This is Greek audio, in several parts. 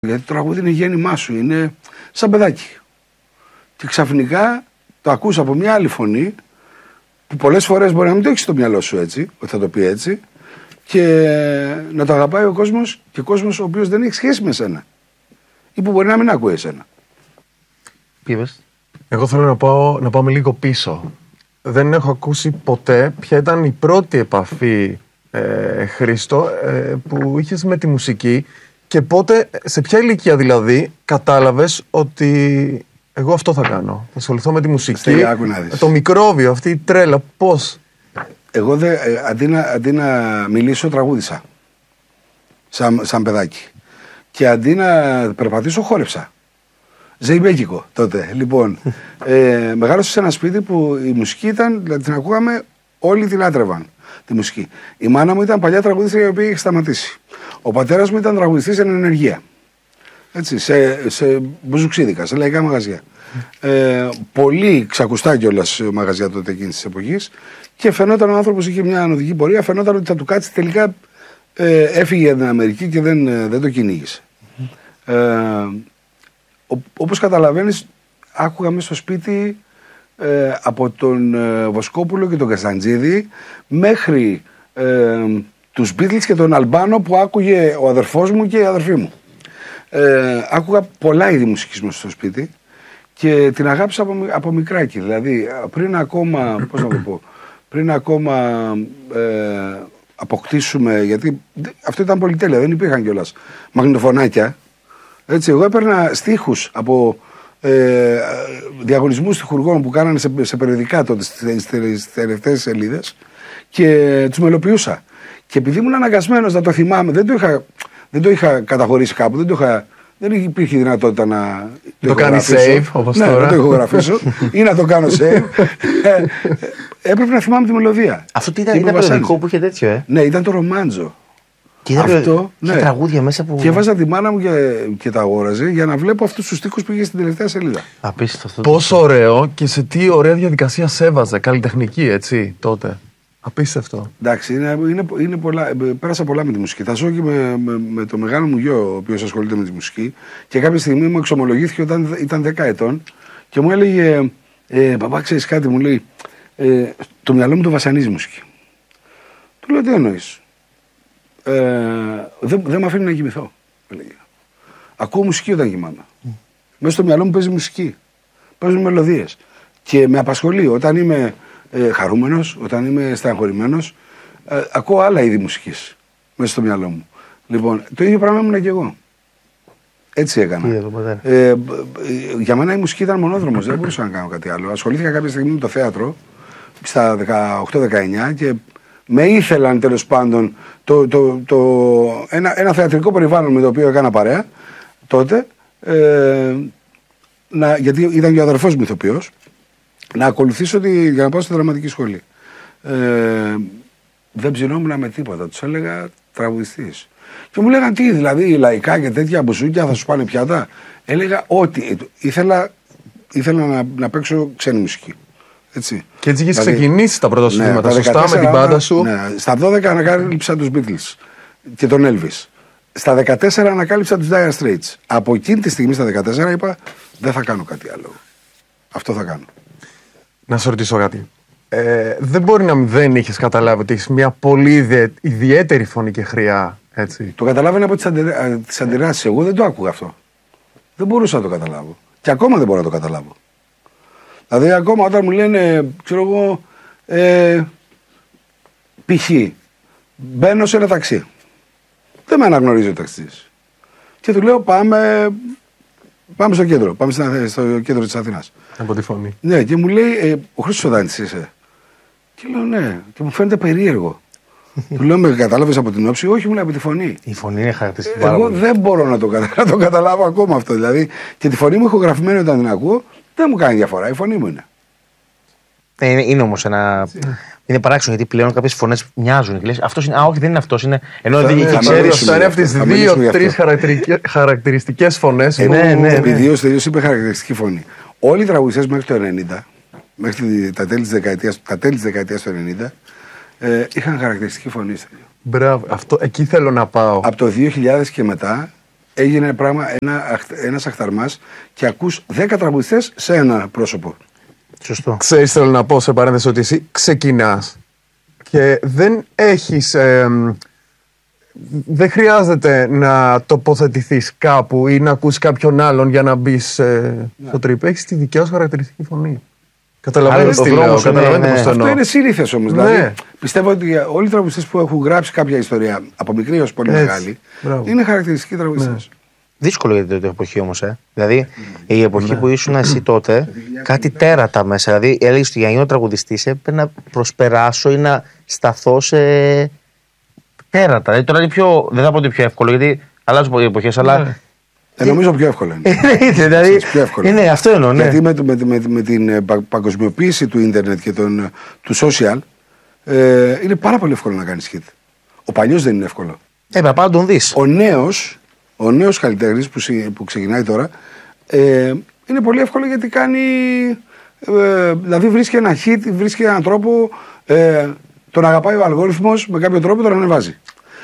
Γιατί το τραγούδι είναι γέννημά σου, είναι σαν παιδάκι. Και ξαφνικά το ακούς από μια άλλη φωνή, που πολλές φορές μπορεί να μην το έχεις στο μυαλό σου έτσι, ότι θα το πει έτσι, και να το αγαπάει ο κόσμος, και κόσμος ο οποίος δεν έχει σχέση με σένα. Ή που μπορεί να μην ακούει εσένα. Πήβες. Εγώ θέλω να πάμε λίγο πίσω. Δεν έχω ακούσει ποτέ ποια ήταν η πρώτη επαφή, Χρήστο, που είχες με τη μουσική, και πότε, σε ποια ηλικία δηλαδή, κατάλαβες ότι εγώ αυτό θα κάνω. Θα ασχοληθώ με τη μουσική. Το μικρόβιο, αυτή η τρέλα, πώς? Εγώ αντί να μιλήσω, τραγούδισα. Σαν παιδάκι. Και αντί να περπατήσω, χόρεψα. Ζεϊμπέκικο τότε. Λοιπόν, μεγάλωσα σε ένα σπίτι που η μουσική ήταν, δηλαδή την ακούγαμε, όλοι τη λάτρευαν τη μουσική. Η μάνα μου ήταν παλιά τραγουδίστρια, η οποία είχε σταματήσει. Ο πατέρας μου ήταν τραγουδιστής εν ενεργεία. Έτσι, σε μπουζουξίδικα, σε λαϊκά μαγαζιά. Πολύ ξακουστά κιόλας μαγαζιά τότε εκείνης της εποχής. Και φαινόταν ο άνθρωπος είχε μια ανωδική πορεία, φαινόταν ότι θα του κάτσει, τελικά έφυγε για την Αμερική και δεν το κυνήγησε. Όπως καταλαβαίνεις, άκουγα μέσα στο σπίτι από τον Βοσκόπουλο και τον Κασταντζίδη μέχρι τους Beatles και τον Αλμπάνο που άκουγε ο αδερφός μου και η αδερφή μου. Άκουγα πολλά είδη μουσικής μέσα στο σπίτι και την αγάπησα από μικράκι. Δηλαδή πριν ακόμα, πώς να το πω, πριν ακόμα αποκτήσουμε, γιατί αυτό ήταν πολυτέλεια, δεν υπήρχαν κιόλας μαγνητοφωνάκια. Έτσι, εγώ έπαιρνα στίχους από διαγωνισμούς στιχουργών που κάνανε σε περιοδικά τότε, στις τελευταίες σελίδες, και τους μελοποιούσα. Και επειδή ήμουν αναγκασμένος να το θυμάμαι, δεν το είχα καταχωρήσει κάπου, δεν υπήρχε δυνατότητα να το κάνει save, όπως τώρα. Να το ηχογραφήσω ή να το κάνω save. Έπρεπε να θυμάμαι τη μελωδία. Αυτό τι ήταν περιοδικό που είχε τέτοιο, Ναι, ήταν το Ρομάντζο. Και αυτό, είχε τραγούδια μέσα που. Και έβαζα τη μάνα μου και τα αγόραζε για να βλέπω αυτούς τους στίχους που είχε στην τελευταία σελίδα. Απίστευτο αυτό. Πόσο ωραίο, και σε τι ωραία διαδικασία σέβαζε. Καλλιτεχνική, έτσι, τότε. Απίστευτο. Εντάξει, είναι πολλά, πέρασα πολλά με τη μουσική. Θα ζω και με το μεγάλο μου γιο, ο οποίος ασχολείται με τη μουσική, και κάποια στιγμή μου εξομολογήθηκε όταν ήταν 10 ετών και μου έλεγε, παπά, ξέρεις κάτι, μου λέει, το μυαλό μου το βασανίζει η μουσική. Του λέω, τι εννοείς? Δεν με αφήνει να κοιμηθώ. Ακούω μουσική όταν κοιμάμαι. Μέσα στο μυαλό μου παίζει μουσική. Παίζουν μελωδίες. Και με απασχολεί. Όταν είμαι χαρούμενος, όταν είμαι στεναχωρημένος, ακούω άλλα είδη μουσικής μέσα στο μυαλό μου. Λοιπόν, το ίδιο πράγμα ήμουν και εγώ. Έτσι έκανα. Για μένα η μουσική ήταν μονόδρομος. Δεν μπορούσα να κάνω κάτι άλλο. Ασχολήθηκα κάποια στιγμή με το θέατρο στα 18-19 και με ήθελαν τέλος πάντων ένα θεατρικό περιβάλλον με το οποίο έκανα παρέα τότε, γιατί ήταν και ο αδερφός μου ηθοποιός, να ακολουθήσω για να πάω στη δραματική σχολή. Δεν ψινόμουν με τίποτα, τους έλεγα τραγουδιστής. Και μου λέγαν, τι, δηλαδή λαϊκά και τέτοια μπουσούκια θα σου πάνε πιάτα? Έλεγα ότι ήθελα να παίξω ξένη μουσική. Έτσι. Και έτσι είχες ξεκινήσει τα πρώτα σου βήματα, σωστά, με την μπάντα σου. Ναι, στα 12 ανακάλυψα τους Beatles και τον Elvis. Στα 14 ανακάλυψα τους Dire Straits. Από εκείνη τη στιγμή, στα 14, είπα, δεν θα κάνω κάτι άλλο. Αυτό θα κάνω. Να σε ρωτήσω κάτι. Δεν μπορεί να δεν είχες καταλάβει ότι έχεις μια πολύ ιδιαίτερη φωνή και χρειά, έτσι? Το καταλάβαινα από τις αντιδράσεις. Εγώ δεν το άκουγα αυτό. Δεν μπορούσα να το καταλάβω. Και ακόμα δεν μπορώ να το καταλάβω. Δηλαδή, ακόμα όταν μου λένε, ξέρω εγώ, π.χ. μπαίνω σε ένα ταξί. Δεν με αναγνωρίζει ο ταξιτζής. Και του λέω, πάμε στο κέντρο. Πάμε στο κέντρο της Αθήνας. Από τη φωνή. Ναι, και μου λέει, ο Χρήστος Σοδάνης είσαι? Και λέω, ναι. Και μου φαίνεται περίεργο. Του λέω, με κατάλαβες από την όψη? Όχι, μου λέει, από τη φωνή. Η φωνή είναι χαρακτηριστική. Εγώ δεν μπορώ να το καταλάβω ακόμα αυτό. Δηλαδή, και τη φωνή μου ηχογραφημένη όταν την ακούω, δεν μου κάνει διαφορά. Η φωνή μου είναι. Είναι όμως ένα. Είναι παράξενο, γιατί πλέον κάποιες φωνές μοιάζουν. Αυτός είναι. Όχι, δεν είναι αυτός. Είναι. Ενώ ξέρεις, αυτά είναι αυτές τις 2-3 χαρακτηριστικές φωνές. Ναι. Επειδή ο Στέλιος είπε χαρακτηριστική φωνή. Όλοι οι τραγουδιστές μέχρι το 90, μέχρι τα τέλη της δεκαετίας του 90, είχαν χαρακτηριστική φωνή. Μπράβο, εκεί θέλω να πάω. Από το 2000 και μετά έγινε πράγμα ένας αχταρμάς και ακούς 10 τραγουδιστές σε ένα πρόσωπο. Σωστό. Ξέρεις, θέλω να πω σε παρένθεση ότι εσύ ξεκινάς και δεν έχεις... δεν χρειάζεται να τοποθετηθείς κάπου ή να ακούσεις κάποιον άλλον για να μπεις στο τρίπ. Έχεις τη δικιά σου χαρακτηριστική φωνή. Καταλαβαίνεις τι λέω, καταλαβαίνετε πώς το εννοώ. Αυτό είναι σύνηθες όμως. Ναι. Δηλαδή, πιστεύω ότι όλοι οι τραγουδιστές που έχουν γράψει κάποια ιστορία από μικρή έως πολύ μεγάλη είναι χαρακτηριστικοί τραγουδιστές. Δύσκολο για την εποχή όμως. Δηλαδή η εποχή που ήσουν εσύ τότε, κάτι τέρατα μέσα. Δηλαδή έλεγες ότι για να γίνω τραγουδιστής έπρεπε να προσπεράσω ή να σταθώ σε τέρατα. Δηλαδή τώρα είναι πιο. Δεν θα πω ότι πιο εύκολο, γιατί αλλάζουν οι εποχές, αλλά. Νομίζω πιο εύκολο είναι. Δηλαδή, πιο εύκολο. Είναι αυτό εννοώ. Ναι. Γιατί με την παγκοσμιοποίηση του ίντερνετ και του social είναι πάρα πολύ εύκολο να κάνεις hit. Ο παλιός δεν είναι εύκολο. Πρέπει να τον δεις. Ο νέος καλλιτέχνης που ξεκινάει τώρα είναι πολύ εύκολο γιατί κάνει. Δηλαδή βρίσκει ένα hit, βρίσκει έναν τρόπο. Τον αγαπάει ο αλγόριθμος, με κάποιο τρόπο τον ανεβάζει.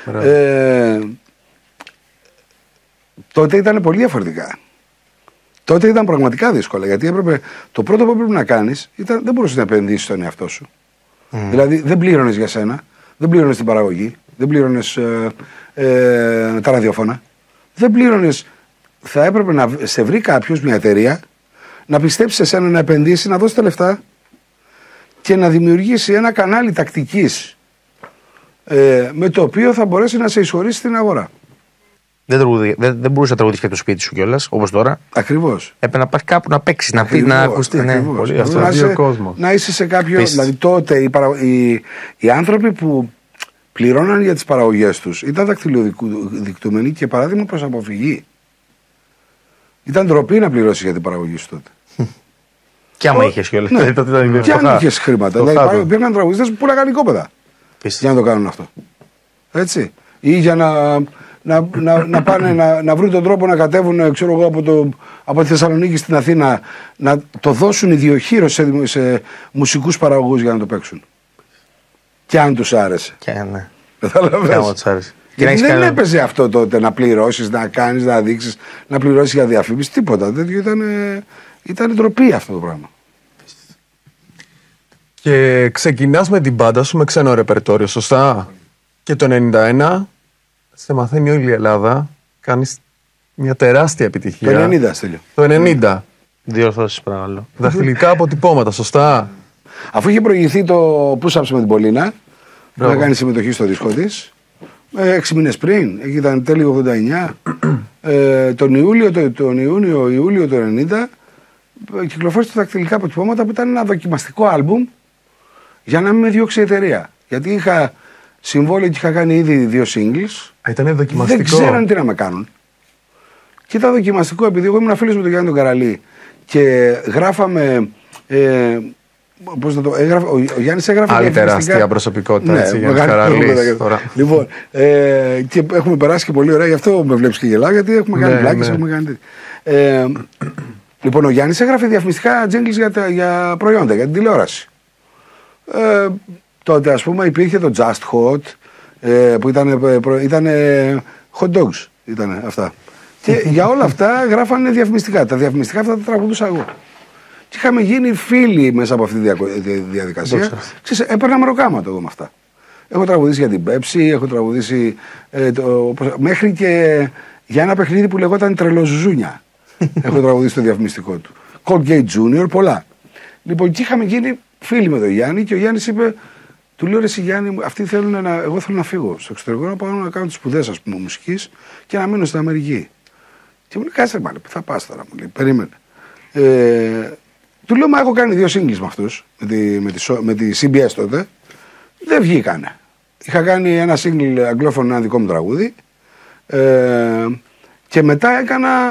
Τότε ήταν πολύ διαφορετικά. Τότε ήταν πραγματικά δύσκολα. Γιατί το πρώτο που έπρεπε να κάνεις δεν μπορούσες να επενδύσεις στον εαυτό σου. Δηλαδή δεν πλήρωνες για σένα, δεν πλήρωνες την παραγωγή, δεν πλήρωνες τα ραδιόφωνα. Δεν πλήρωνες. Θα έπρεπε να σε βρει κάποιος, μια εταιρεία, να πιστέψει σε σένα, να επενδύσει, να δώσει τα λεφτά και να δημιουργήσει ένα κανάλι τακτικής με το οποίο θα μπορέσει να σε εισχωρήσει στην αγορά. Δεν μπορούσε να τραγουδήσει και από το σπίτι σου κιόλας, όπως τώρα. Ακριβώς. Έπρεπε να πας κάπου να παίξεις, να πει, να ακουστεί. Ναι, πολύ αυτό. Να είσαι σε κάποιο. Δηλαδή τότε οι άνθρωποι που πληρώναν για τις παραγωγές τους ήταν δακτυλοδικτούμενοι και παράδειγμα προς αποφυγή. Ήταν ντροπή να πληρώσει για την παραγωγή σου τότε. Και άμα είχες κιόλας. Ναι. Και αν είχες χρήματα. Δηλαδή υπήρχαν τραγουδιστές που πουλάγαν οικόπεδα για να το κάνουν αυτό. Έτσι. Ή για να πάνε να βρουν τον τρόπο να κατέβουν, ξέρω εγώ, από τη Θεσσαλονίκη στην Αθήνα, να το δώσουν ιδιοχείρωση σε μουσικούς παραγωγούς για να το παίξουν. Και αν τους άρεσε. Και ναι. Καταλαβαίνεις. Γιατί δεν έπαιζε αυτό τότε να πληρώσεις, να κάνεις, να δείξεις, να πληρώσεις για διαφήμιση, τίποτα. Τέτοιο ήταν ντροπή αυτό το πράγμα. Και ξεκινάς με την μπάντα σου με ξένο ρεπερτόριο, σωστά? Και το 91 σε μαθαίνει όλη η Ελλάδα, κάνεις μια τεράστια επιτυχία. Το 90, Στέλιο. Το 90. Διορθώσεις παρακαλώ. Δαχτυλικά αποτυπώματα, σωστά? Αφού είχε προηγηθεί το Push-Ups με την Πολίνα, που θα κάνει συμμετοχή στο δίσκο της, 6 μήνες πριν, ήταν τέλη 89, τον Ιούλιο του 90, κυκλοφόρησε τα δακτυλικά αποτυπώματα που ήταν ένα δοκιμαστικό άλμπουμ για να μην διώξει η εταιρεία. Γιατί είχα συμβόλαιο και είχα κάνει ήδη 2 singles. Ήταν δοκιμαστικό. Δεν ξέραν τι να με κάνουν. Και ήταν δοκιμαστικό επειδή εγώ ήμουν φίλος με τον Γιάννη τον Καραλή και γράφαμε. Πώς να το έγραφε, ο Γιάννης έγραφε. Άλλη τεράστια προσωπικότητα, ναι, έτσι, Γιάννης Καραλής. Λοιπόν, και έχουμε περάσει και πολύ ωραία, γι' αυτό με βλέπεις και γελάω, γιατί έχουμε κάνει πλάκες, έχουμε κάνει. Λοιπόν, ο Γιάννης έγραφε διαφημιστικά τζίγκλες για προϊόντα, για την τηλεόραση. Τότε, ας πούμε, υπήρχε το Just Hot, που ήταν hot dogs, ήταν αυτά. Και για όλα αυτά γράφανε διαφημιστικά. Τα διαφημιστικά αυτά τα τραγουδούσα εγώ. Και είχαμε γίνει φίλοι μέσα από αυτή τη διαδικασία. Έπαιρνα μεροκάματο εγώ με αυτά. Έχω τραγουδήσει για την Pepsi, έχω τραγουδήσει μέχρι και για ένα παιχνίδι που λεγόταν Τρελοζουζούνια. Έχω τραγουδήσει το διαφημιστικό του. Colgate Junior, πολλά. Λοιπόν, και είχαμε γίνει φίλοι με τον Γιάννη και ο Γιάννης είπε, του λέω: ρε εσύ Γιάννη, αυτοί θέλουν εγώ θέλω να φύγω στο εξωτερικό, να πάω να κάνω τις σπουδές, ας πούμε, μουσικής και να μείνω στην Αμερική. Και μου λέει: κάτσε μάλλον, πού θα πας τώρα, μου λέει, περίμενε. Του λέω: μα έχω κάνει 2 singles με αυτούς, με τη CBS τότε. Δεν βγήκανε. Είχα κάνει ένα single αγγλόφωνο, ένα δικό μου τραγούδι. Και μετά έκανα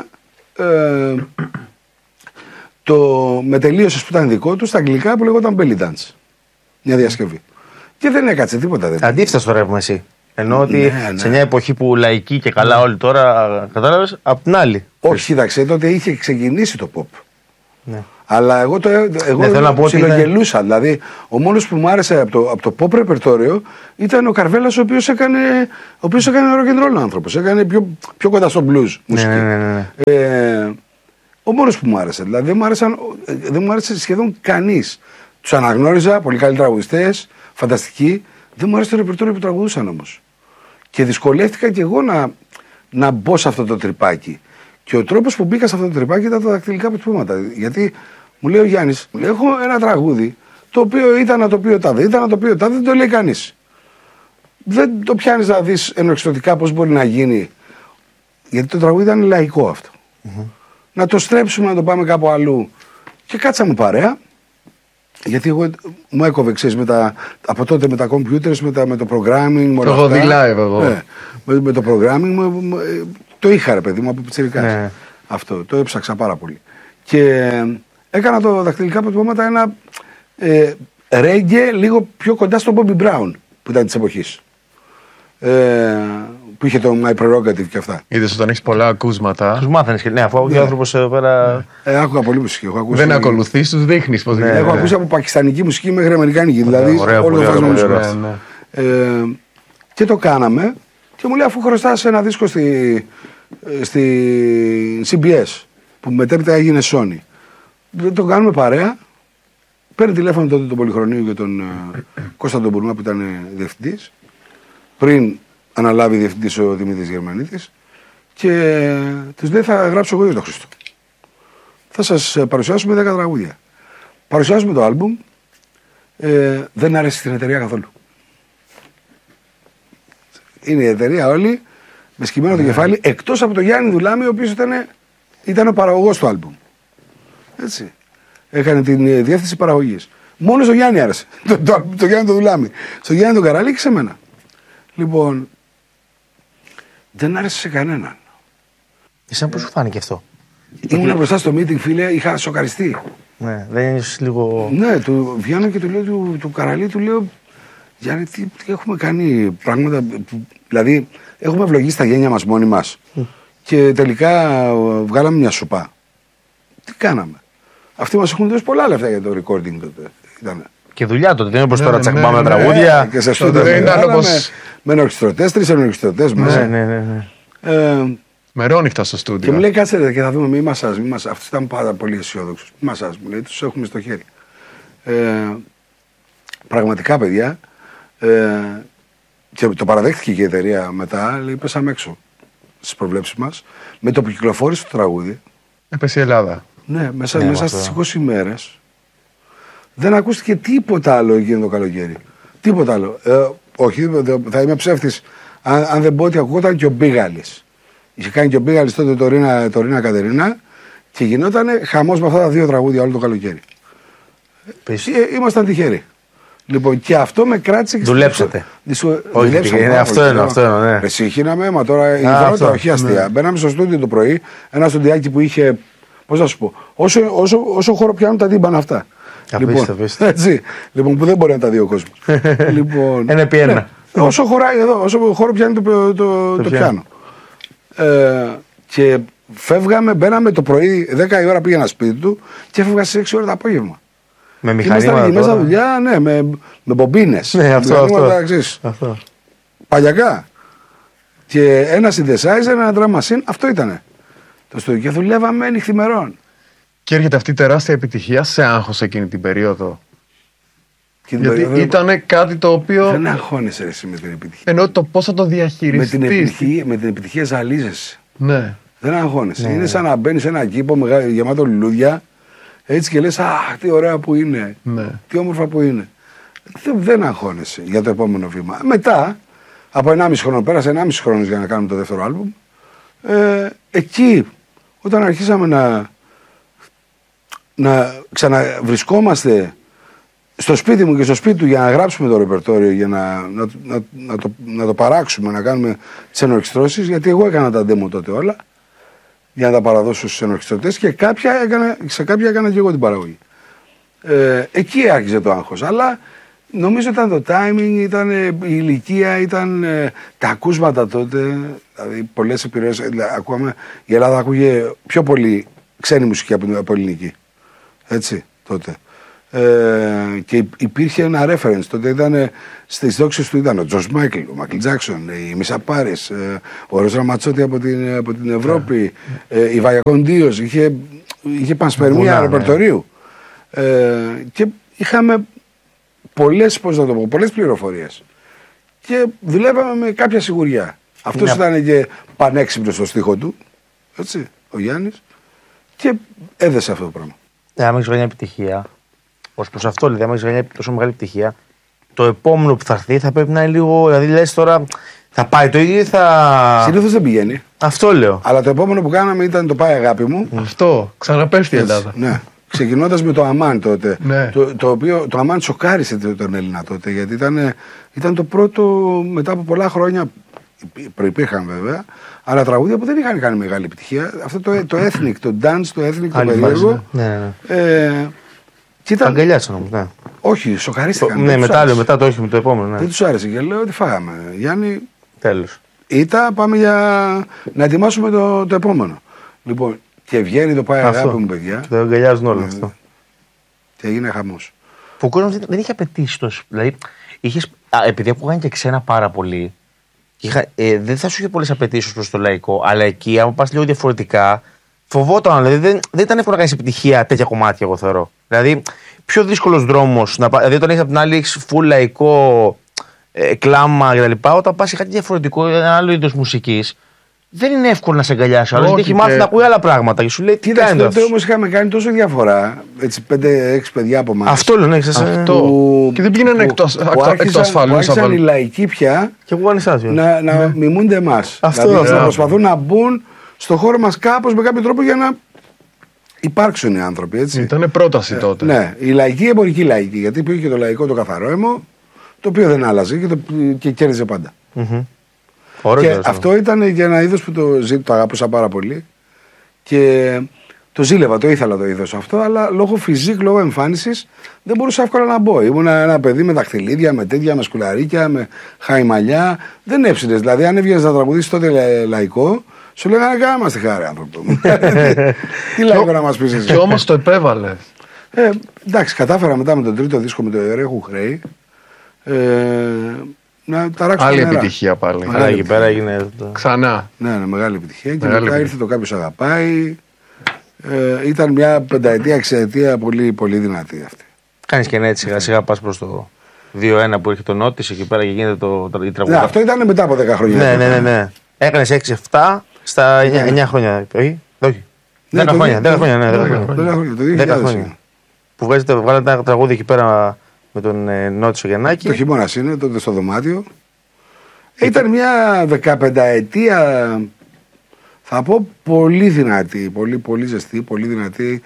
το μετελείωσες που ήταν δικό του στα αγγλικά που λεγόταν Belly Dance. Μια διασκευή. Και δεν έκατσε τίποτα. Αντίθετα στο ρεύμα εσύ. Ενώ ότι σε μια εποχή που λαϊκή και καλά όλοι τώρα, κατάλαβες, απ' την άλλη. Όχι, κοίταξε, τότε είχε ξεκινήσει το pop. Ναι. Αλλά εγώ ψιλογελούσα. Δηλαδή, ο μόνος που μου άρεσε από το pop ρεπερτόριο ήταν ο Καρβέλας, ο οποίος έκανε rock and roll άνθρωπος. Έκανε πιο κοντά στο blues μουσική. Ο μόνος που μου άρεσε. Δηλαδή, δεν μου άρεσε σχεδόν κανείς. Τους αναγνώριζα, πολύ καλοί τραγουδιστές, φανταστικοί. Δεν μου άρεσε το ρεπερτόριο που τραγουδούσαν όμως. Και δυσκολεύτηκα κι εγώ να μπω σε αυτό το τρυπάκι. Και ο τρόπος που μπήκα σε αυτό το τρυπάκι ήταν τα δακτυλικά αποτυπώματα. Γιατί μου λέει ο Γιάννης, έχω ένα τραγούδι το οποίο ήταν να το πει ο τάδε, δεν το λέει κανείς. Δεν το πιάνεις να δεις ενορχιστρωτικά πώς μπορεί να γίνει. Γιατί το τραγούδι ήταν λαϊκό αυτό. Να το στρέψουμε, να το πάμε κάπου αλλού. Και κάτσαμε παρέα. Γιατί εγώ μου έκοβε, ξέρεις, από τότε με τα computers, με το programming. Το έχω δει live εγώ. Ναι, με το programming το είχα, ρε παιδί μου, από πιτσιρικάς. Ναι. Αυτό, το έψαξα πάρα πολύ. Και έκανα το δακτυλικά αποτυπώματα ένα reggae λίγο πιο κοντά στον Bobby Brown που ήταν της εποχής. Που είχε το My Prerogative και αυτά. Είδες όταν έχεις πολλά ακούσματα. Τους μάθαινες και ναι, αφού ο άνθρωπος εδώ πέρα. Άκουγα πολύ μουσική. Δεν ακολουθείς, τους δείχνεις πώς γίνεται. Έχω ακούσει από πακιστανική μουσική μέχρι αμερικάνικη. Δηλαδή όλο το φάσμα μουσικής. Και το κάναμε και μου λέει, αφού χρωστάς ένα δίσκο στη CBS που μετέπειτα έγινε Sony. Το κάνουμε παρέα. Παίρνει τηλέφωνο τότε τον Πολυχρονείο και τον Κώστα τον Μπουρμά που ήταν διευθυντής. Πριν αναλάβει διευθυντής ο Δημήτρης Γερμανίτης. Και τους λέει, θα γράψω εγώ για τον Χριστό. Θα σας παρουσιάσουμε 10 τραγούδια. Παρουσιάζουμε το άλμπουμ. Δεν άρεσε στην εταιρεία καθόλου. Είναι η εταιρεία όλη με σκυμμένο το κεφάλι, εκτός από τον Γιάννη Δουλάμη, ο οποίος ήταν ο παραγωγός του άλμπουμ. Έτσι. Έκανε την διεύθυνση παραγωγής. Μόνο στο Γιάννη άρεσε. Το Γιάννη το Δουλάμη. Στο Γιάννη τον Καράλη και σε μένα. Λοιπόν, δεν άρεσε σε κανέναν. Εσένα πώς σου φάνηκε αυτό? Ήμουν μπροστά στο meeting, φίλε, είχα σοκαριστεί. Ναι, δεν είναι λίγο. Ναι, βγαίνω και του λέω του Καραλή, του λέω, Γιάννη, τι έχουμε κάνει πράγματα. Δηλαδή, έχουμε ευλογήσει τα γένια μας μόνοι μας. Και τελικά βγάλαμε μια σουπά. Τι κάναμε? Αυτοί μας έχουν δώσει πολλά λεφτά για το recording τότε. Ήτανε. Και δουλειά τότε, δεν είναι όπως τώρα τσακμπάμε τραγούδια. Και σε στούντιο με ενορχιστρωτές, 3 ενορχιστρωτές μέσα. Ναι. Μερόνυχτα στο στούντιο. Και μου λέει, κάτσε και θα δούμε, μη μασάζ. Αυτός ήταν πάρα πολύ αισιόδοξος. Μη μασάζ, μου λέει, τους έχουμε στο χέρι. Πραγματικά, παιδιά, και το παραδέχτηκε και η εταιρεία μετά, λέει, πέσαμε έξω στις προβλέψεις μας. Με το που κυκλοφόρησε το τραγούδι. Έπεσε η Ελλάδα. Ναι, μέσα στις 20 ημέρες δεν ακούστηκε τίποτα άλλο εκείνο το καλοκαίρι. Τίποτα άλλο. Όχι, θα είμαι ψεύτης αν δεν πω ότι ακούγονταν και ο Μπίγαλης. Είχε κάνει και ο Μπίγαλης τότε το Ρίνα Κατερίνα και γινόταν χαμός με αυτά τα 2 τραγούδια όλο το καλοκαίρι. Ήμασταν τυχεροί. Λοιπόν, και αυτό με κράτησε και δουλέψατε. Δουλέψαμε. Αυτό είναι. Εσύ χύναμε, μα τώρα όχι αστεία. Μπαίναμε στο στούντιο το πρωί, ένα στουντιάκι που είχε. Πώς να σου πω, όσο χώρο πιάνουν τα τύμπανα αυτά. Λοιπόν, που δεν μπορεί να τα δει ο κόσμος. Λοιπόν, 1x1. Όσο χωράει εδώ, όσο χώρο πιάνει το πιάνο. Και φεύγαμε, μπαίναμε το πρωί, 10 η ώρα πήγαινα σπίτι του και έφευγα στις 6 ώρα το απόγευμα. Με μηχανήματα. Ήμασταν μέσα δουλειά, ναι, με μπομπίνες. Ναι, αυτό. Παλιακά. Και ένα synthesizer, ένα drum machine, αυτό ήτανε. Το στούντιο και δουλεύαμε νυχθημερών. Και έρχεται αυτή η τεράστια επιτυχία σε άγχος εκείνη την περίοδο. Γιατί ήταν κάτι το οποίο. Δεν αγχώνεσαι εσύ με την επιτυχία. Ενώ το πώς θα το διαχειριστείς. Με την επιτυχία ζαλίζεσαι. Ναι. Δεν αγχώνεσαι. Ναι. Είναι σαν να μπαίνεις σε ένα κήπο γεμάτο λουλούδια έτσι και λες, αχ, τι ωραία που είναι. Ναι. Τι όμορφα που είναι. Δεν αγχώνεσαι για το επόμενο βήμα. Μετά, από 1,5 χρόνο, πέρασε 1,5 χρόνο για να κάνουμε το δεύτερο άλμπουμ. Εκεί, όταν αρχίσαμε να ξαναβρισκόμαστε στο σπίτι μου και στο σπίτι του για να γράψουμε το ρεπερτόριο, για να το παράξουμε, να κάνουμε τις ενορχιστρώσεις, γιατί εγώ έκανα τα demo τότε όλα, για να τα παραδώσω στους ενορχιστρωτές και σε κάποια έκανα και εγώ την παραγωγή. Εκεί άρχισε το άγχος, αλλά νομίζω ήταν το timing, ήταν η ηλικία, ήταν τα ακούσματα τότε, δηλαδή πολλές επιρροές, η Ελλάδα ακούγε πιο πολύ ξένη μουσική από ελληνική. Έτσι, τότε. Και υπήρχε ένα reference. Τότε ήταν στις δόξες του ήταν ο Τζορτζ Μάικλ, ο Μάικλ Τζάκσον, η Μίσα Πάρες, ο Ροζ Ραματσότη από την Ευρώπη, η Βαγιακοντίος. Είχε πανσπερμία ρεπερτορίου. Και είχαμε πολλές πληροφορίες. Και δουλεύαμε με κάποια σιγουριά. Αυτός ήταν και πανέξυπνος στο στίχο του, έτσι, ο Γιάννης, και έδεσε αυτό το πράγμα. Αν έχεις μια επιτυχία, ως προς αυτό, δηλαδή, αν έχεις μια τόσο μεγάλη επιτυχία, το επόμενο που θα έρθει θα πρέπει να είναι λίγο. Δηλαδή, λες τώρα, θα πάει το ίδιο ή θα. Συνήθως δεν πηγαίνει. Αυτό λέω. Αλλά το επόμενο που κάναμε ήταν το Πάει Αγάπη μου. Αυτό. Ξαναπέφτει η Ελλάδα. Ναι. Ξεκινώντας με το Αμάν τότε. Ναι. Το οποίο το Αμάν σοκάρισε τον Έλληνα τότε. Γιατί ήταν το πρώτο μετά από πολλά χρόνια. Προϋπήρχαν βέβαια. Αλλά τραγούδια που δεν είχαν κάνει μεγάλη επιτυχία. Αυτό το ethnic, το dance, το ethnic, το περίεργο. Ναι. Αγκαλιάσαν όμως, ναι. Όχι, σοκαρίστηκαν. Ναι, μετά το όχι με το επόμενο. Ναι. Δεν τους άρεσε και λέω ότι φάγαμε. Γιάννη, τέλος. Πάμε για να ετοιμάσουμε το επόμενο. Λοιπόν, και βγαίνει το Πάει Αγάπη μου, παιδιά. Το αγκαλιάζουν όλο αυτό. Και έγινε χαμός. Που ο κόσμος δεν είχε απαιτήσει τόσο. Δηλαδή, επειδή ακούγαν και ξένα πάρα πολύ, δεν θα σου είχε πολλές απαιτήσεις προς το λαϊκό, αλλά εκεί, άμα πας λίγο διαφορετικά, φοβόταν. Δηλαδή, δεν ήταν εύκολο να κάνεις επιτυχία τέτοια κομμάτια, εγώ θεωρώ. Δηλαδή, πιο δύσκολος δρόμος. Δηλαδή, όταν έχεις απ' την άλλη έχεις full λαϊκό κλάμα κτλ. Όταν πας σε κάτι διαφορετικό, ένα άλλο είδος μουσικής, δεν είναι εύκολο να σε αγκαλιάσει. Αλλά γιατί έχει μάθει να ακούει άλλα πράγματα και σου λέει τι κάνει. Τότε όμως είχαμε κάνει τόσο διαφορά. Έτσι, 5-6 παιδιά από εμάς. Αυτό λέω, ναι, και δεν πήγαιναν εκτός ασφαλούς. Άρχισαν οι λαϊκοί πια και να μιμούνται εμάς. Δηλαδή, να προσπαθούν να μπουν στο χώρο μας κάπως με κάποιο τρόπο για να υπάρξουν οι άνθρωποι. Έτσι. Ήταν πρόταση τότε. Ναι, η λαϊκή, η εμπορική λαϊκή. Γιατί υπήρχε και το λαϊκό, το καθαρό αίμο, το οποίο δεν άλλαζε και κέρδιζε πάντα. Και αυτό ήταν και ένα είδος που το αγαπούσα πάρα πολύ και το ζήλευα, το ήθελα το είδος αυτό, αλλά λόγω φυσικ, λόγω εμφάνισης δεν μπορούσα εύκολα να μπω. Ήμουν ένα παιδί με δαχτυλίδια, με τέτοια, με σκουλαρίκια, με χαϊμαλιά. Δεν έψινες. Δηλαδή, αν έβγαινες να τραγουδήσεις τότε λαϊκό, σου λέγανε κάνα μας τη χάρη, άνθρωπο μου. Τι λαϊκό να μας πεις εσύ. Και όμως το επέβαλες. Εντάξει, κατάφερα μετά με τον τρίτο δίσκο με το Ερέχου Χρέη. Να ταράξω άλλη επιτυχία πάλι. Εκεί πέρα έγινε. Ξανά. Ναι, μεγάλη επιτυχία. Και μετά ήρθε το Κάποιος Αγαπάει. Ήταν μια πενταετία, εξαετία πολύ, πολύ δυνατή αυτή. Κάνεις και έτσι σιγά σιγά πας προς το 2-1 που έχει το Νότης εκεί πέρα και γίνεται η τραγουδιά. Ναι, αυτό ήταν μετά από 10 χρόνια. Ναι. Έκανες 6-7 στα 9 χρόνια. Όχι. 10 χρόνια. 10 χρόνια. Που βγάλετε ένα τραγούδι εκεί πέρα με τον Νότισο Γιαννάκη. Το χειμώνας είναι, τότε στο δωμάτιο. Ήταν μια 15ετία, θα πω, πολύ δυνατή, πολύ ζεστή, πολύ δυνατή.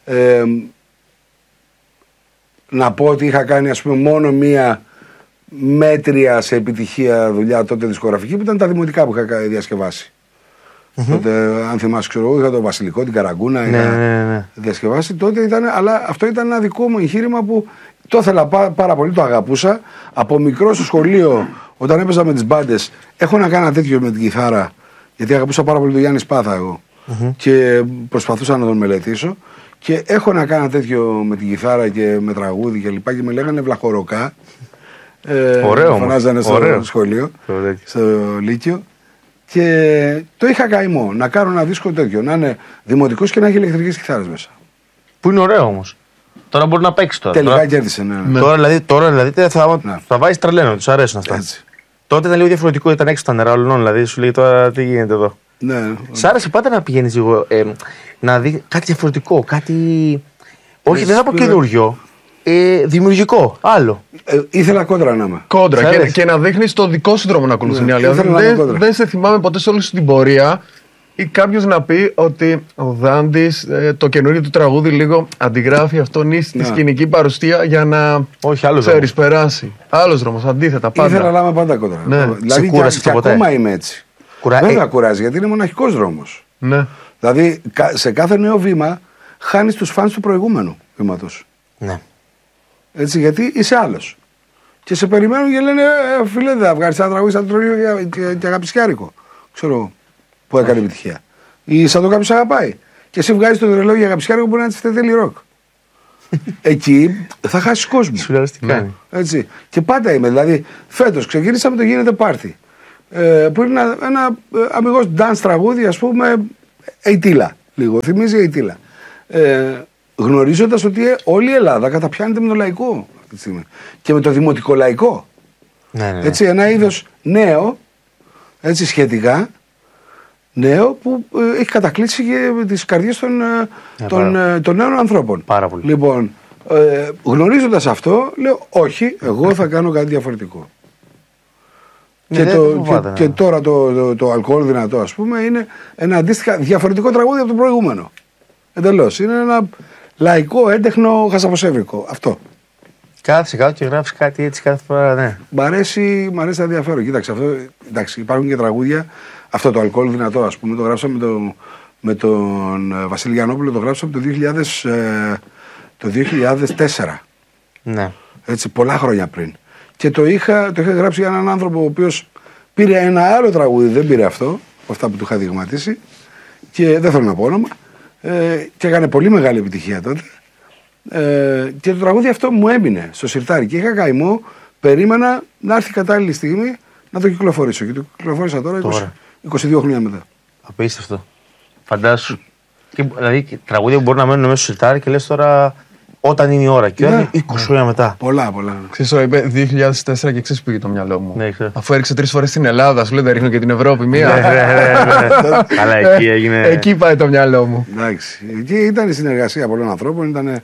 Να πω ότι είχα κάνει, ας πούμε, μόνο μία μέτρια σε επιτυχία δουλειά τότε δισκογραφική, που ήταν τα δημοτικά που είχα διασκευάσει. Τότε, αν θυμάσαι, ξέρω εγώ, είχα το Βασιλικό, την Καραγκούνα, είχα διασκευάσει. Τότε ήταν, αλλά αυτό ήταν ένα δικό μου εγχείρημα που το ήθελα πάρα πολύ, το αγαπούσα. Από μικρό στο σχολείο, όταν έπαιζα με τις μπάντες, έχω να κάνω τέτοιο με την κιθάρα, γιατί αγαπούσα πάρα πολύ τον Γιάννη Σπάθα εγώ. Και προσπαθούσα να τον μελετήσω. Και έχω να κάνω τέτοιο με την κιθάρα και με τραγούδι και λοιπά. Και με λέγανε Βλαχοροκά. Ωραίο. Φωνάζανε στο σχολείο, στο Λύκειο. Και το είχα καημό να κάνω ένα δίσκο τέτοιο, να είναι δημοτικός και να έχει ηλεκτρικές κιθάρες μέσα. Που είναι ωραίο όμως. Τώρα μπορεί να παίξει τώρα. Τελικά κέρδισε, ναι. Τώρα δηλαδή θα βάζει τρελαίνο, τους αρέσουν αυτά. Έτσι. Τότε ήταν λίγο διαφορετικό, ήταν έξω τα νερά όλων, δηλαδή σου λέει τώρα τι γίνεται εδώ. Ναι. Σ' άρεσε πάντα να πηγαίνεις λίγο να δει κάτι διαφορετικό, κάτι. Όχι, δεν θα πω καινούριο. Δημιουργικό, άλλο. Ήθελα κόντρα να είμαι. Κόντρα και να δείχνεις το δικό σου δρόμο να ακολουθούν οι άλλοι. Δεν σε θυμάμαι ποτέ σε όλη σου την πορεία ή κάποιος να πει ότι ο Δάντης το καινούριο του τραγούδι λίγο αντιγράφει αυτόν ή στη σκηνική παρουσία για να ξέρεις περάσει. Άλλος δρόμος, αντίθετα πάντα. Ήθελα να είμαι πάντα κόντρα. Ναι. Δηλαδή και ακόμα είμαι έτσι. Βέβαια κουράζει γιατί είναι μοναχικός δρόμος. Ναι. Δηλαδή σε κάθε νέο βήμα χάνεις τους φανς του προηγούμενου βήματος. Ναι. Έτσι, γιατί είσαι άλλος. Και σε περιμένουν και λένε φίλε, δεν αυγάριστα να τραγούδεις σαν τρολίο και αγαπησιάρικο. Ξέρω που έκανε επιτυχία. Ή σαν το Κάποιος Αγαπάει. Και εσύ βγάζεις το τρελό για αγαπησιάρικο που είναι έτσι τέλει ροκ. εκεί θα χάσει κόσμο. Σου λέω τι κάνει. Έτσι. Και πάντα είμαι. Δηλαδή, φέτος ξεκίνησα με το Γίνεται Πάρτι. Που είναι ένα αμιγώς dance τραγούδι, ας πούμε, Ειτήλα. Λίγο. Θυμίζει Ειτήλα. Γνωρίζοντας ότι όλη η Ελλάδα καταπιάνεται με το λαϊκό αυτή τη στιγμή. Και με το δημοτικό λαϊκό. Ναι. Έτσι, ένα είδος νέο, έτσι σχετικά, νέο που έχει κατακλείσει και τις καρδιές των νέων ανθρώπων. Πάρα πολύ. Λοιπόν, γνωρίζοντας αυτό, λέω όχι, εγώ θα κάνω κάτι διαφορετικό. Και τώρα το αλκοόλ δυνατό, ας πούμε, είναι ένα αντίστοιχα διαφορετικό τραγούδι από το προηγούμενο. Εντελώς. Είναι ένα λαϊκό, έντεχνο, χασαποσέβρικο. Αυτό. Κάθεσαι κάτω και γράφεις κάτι έτσι κάθε φορά, ναι. Μ' αρέσει να ενδιαφέρον. Κοίταξε, εντάξει, υπάρχουν και τραγούδια. Αυτό το αλκοόλ δυνατό, ας πούμε, το γράψαμε με τον Βασίλη Γιαννόπουλο, το γράψαμε το 2004. Ναι. Έτσι, πολλά χρόνια πριν. Και το είχα γράψει για έναν άνθρωπο ο οποίος πήρε ένα άλλο τραγούδι, δεν πήρε αυτό, από αυτά που του είχα δειγματίσει, και δεν θέλω να πω όνομα, και έκανε πολύ μεγάλη επιτυχία τότε. Και το τραγούδι αυτό μου έμεινε στο σιρτάρι και είχα καημό, περίμενα να έρθει η κατάλληλη στιγμή να το κυκλοφορήσω. Και το κυκλοφόρησα τώρα 22 χρόνια μετά. Απίστευτο. Φαντάσου. Δηλαδή τραγούδια που μπορεί να μένουν μέσα στο σιρτάρι και λες τώρα όταν είναι η ώρα. Και όταν 20 χρόνια μετά. Πολλά. Ξέρεις, είπε 2004 και ξέρεις πήγε το μυαλό μου. Ναι, αφού έριξε 3 φορές στην Ελλάδα, σου λέει δεν ρίχνω και την Ευρώπη μία. Αλλά εκεί έγινε. Εκεί πάει το μυαλό μου. Εντάξει. Εκεί ήταν η συνεργασία πολλών ανθρώπων. Ήταν.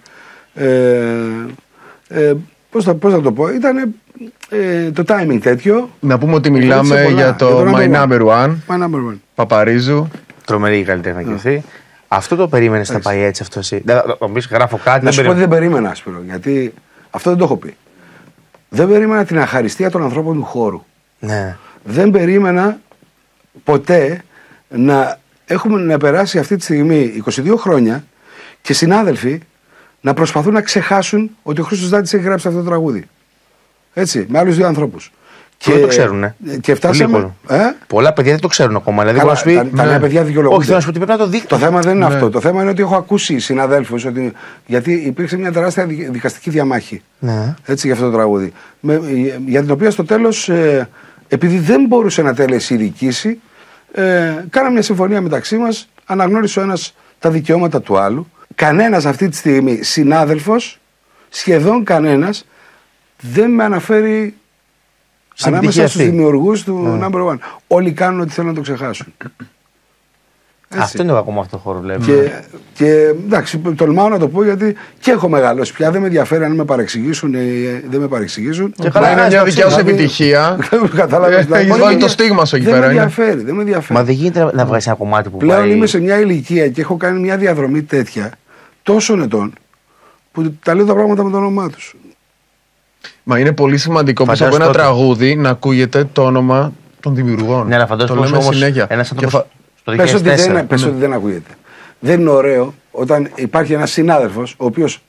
Πώς θα το πω, ήταν το timing τέτοιο. Να πούμε ότι μιλάμε για το My Number One. Παπαρίζου. Τρομερή η καλλιτέχνη και αυτή. Αυτό το περίμενες να πάει έτσι αυτό εσύ? Να πεις γράφω κάτι. Να σου πω ότι δεν περίμενα, Σπύρο, γιατί αυτό δεν το έχω πει. Δεν περίμενα την αχαριστία των ανθρώπων του χώρου. Ναι. Δεν περίμενα ποτέ να έχουμε περάσει αυτή τη στιγμή 22 χρόνια και συνάδελφοι να προσπαθούν να ξεχάσουν ότι ο Χρήστος Δάτης έχει γράψει αυτό το τραγούδι. Έτσι, με άλλους δύο ανθρώπους. Και δεν το ξέρουν. Και φτάσαμε. Πολλά παιδιά δεν το ξέρουν ακόμα. Δηλαδή, καλά, τα νέα παιδιά δικαιολογούνται. Όχι, θέλω να σου πω ότι πρέπει να το δείχνουν. Το θέμα δεν είναι αυτό. Το θέμα είναι ότι έχω ακούσει συναδέλφους γιατί υπήρξε μια τεράστια δικαστική διαμάχη. Ναι. Έτσι, για αυτό το τραγούδι. Για την οποία στο τέλος, επειδή δεν μπορούσε να τελεσυδικήσει, κάναμε μια συμφωνία μεταξύ μας, αναγνώρισε ο ένας τα δικαιώματα του άλλου. Κανένας αυτή τη στιγμή, συνάδελφος, σχεδόν κανένας, δεν με αναφέρει ανάμεσα στους δημιουργούς του Number One. Όλοι κάνουν ό,τι θέλουν να το ξεχάσουν. Αυτό είναι ακόμα αυτό το χώρο, βλέπουμε. Και εντάξει, τολμάω να το πω γιατί και έχω μεγαλώσει πια. Δεν με ενδιαφέρει αν με παρεξηγήσουν ή δεν με παρεξηγήσουν. Και καλά, είναι μια δικιά σου επιτυχία. Έχεις βάλει το στίγμα σου εκεί πέρα. Δεν με ενδιαφέρει. Μα δεν γίνεται να βγάλεις ένα κομμάτι που πλέον είμαι σε μια ηλικία και έχω κάνει μια διαδρομή τέτοια τόσων ετών που τα λέω τα πράγματα με το όνομά τους. Μα είναι πολύ σημαντικό πίσω από ένα τραγούδι να ακούγεται το όνομα των δημιουργών. Ναι, αλλά φαντάζομαι όμως ένας άνθρωπος. Πες ότι δεν ακούγεται. Δεν είναι ωραίο όταν υπάρχει ένας συνάδελφος ο οποίος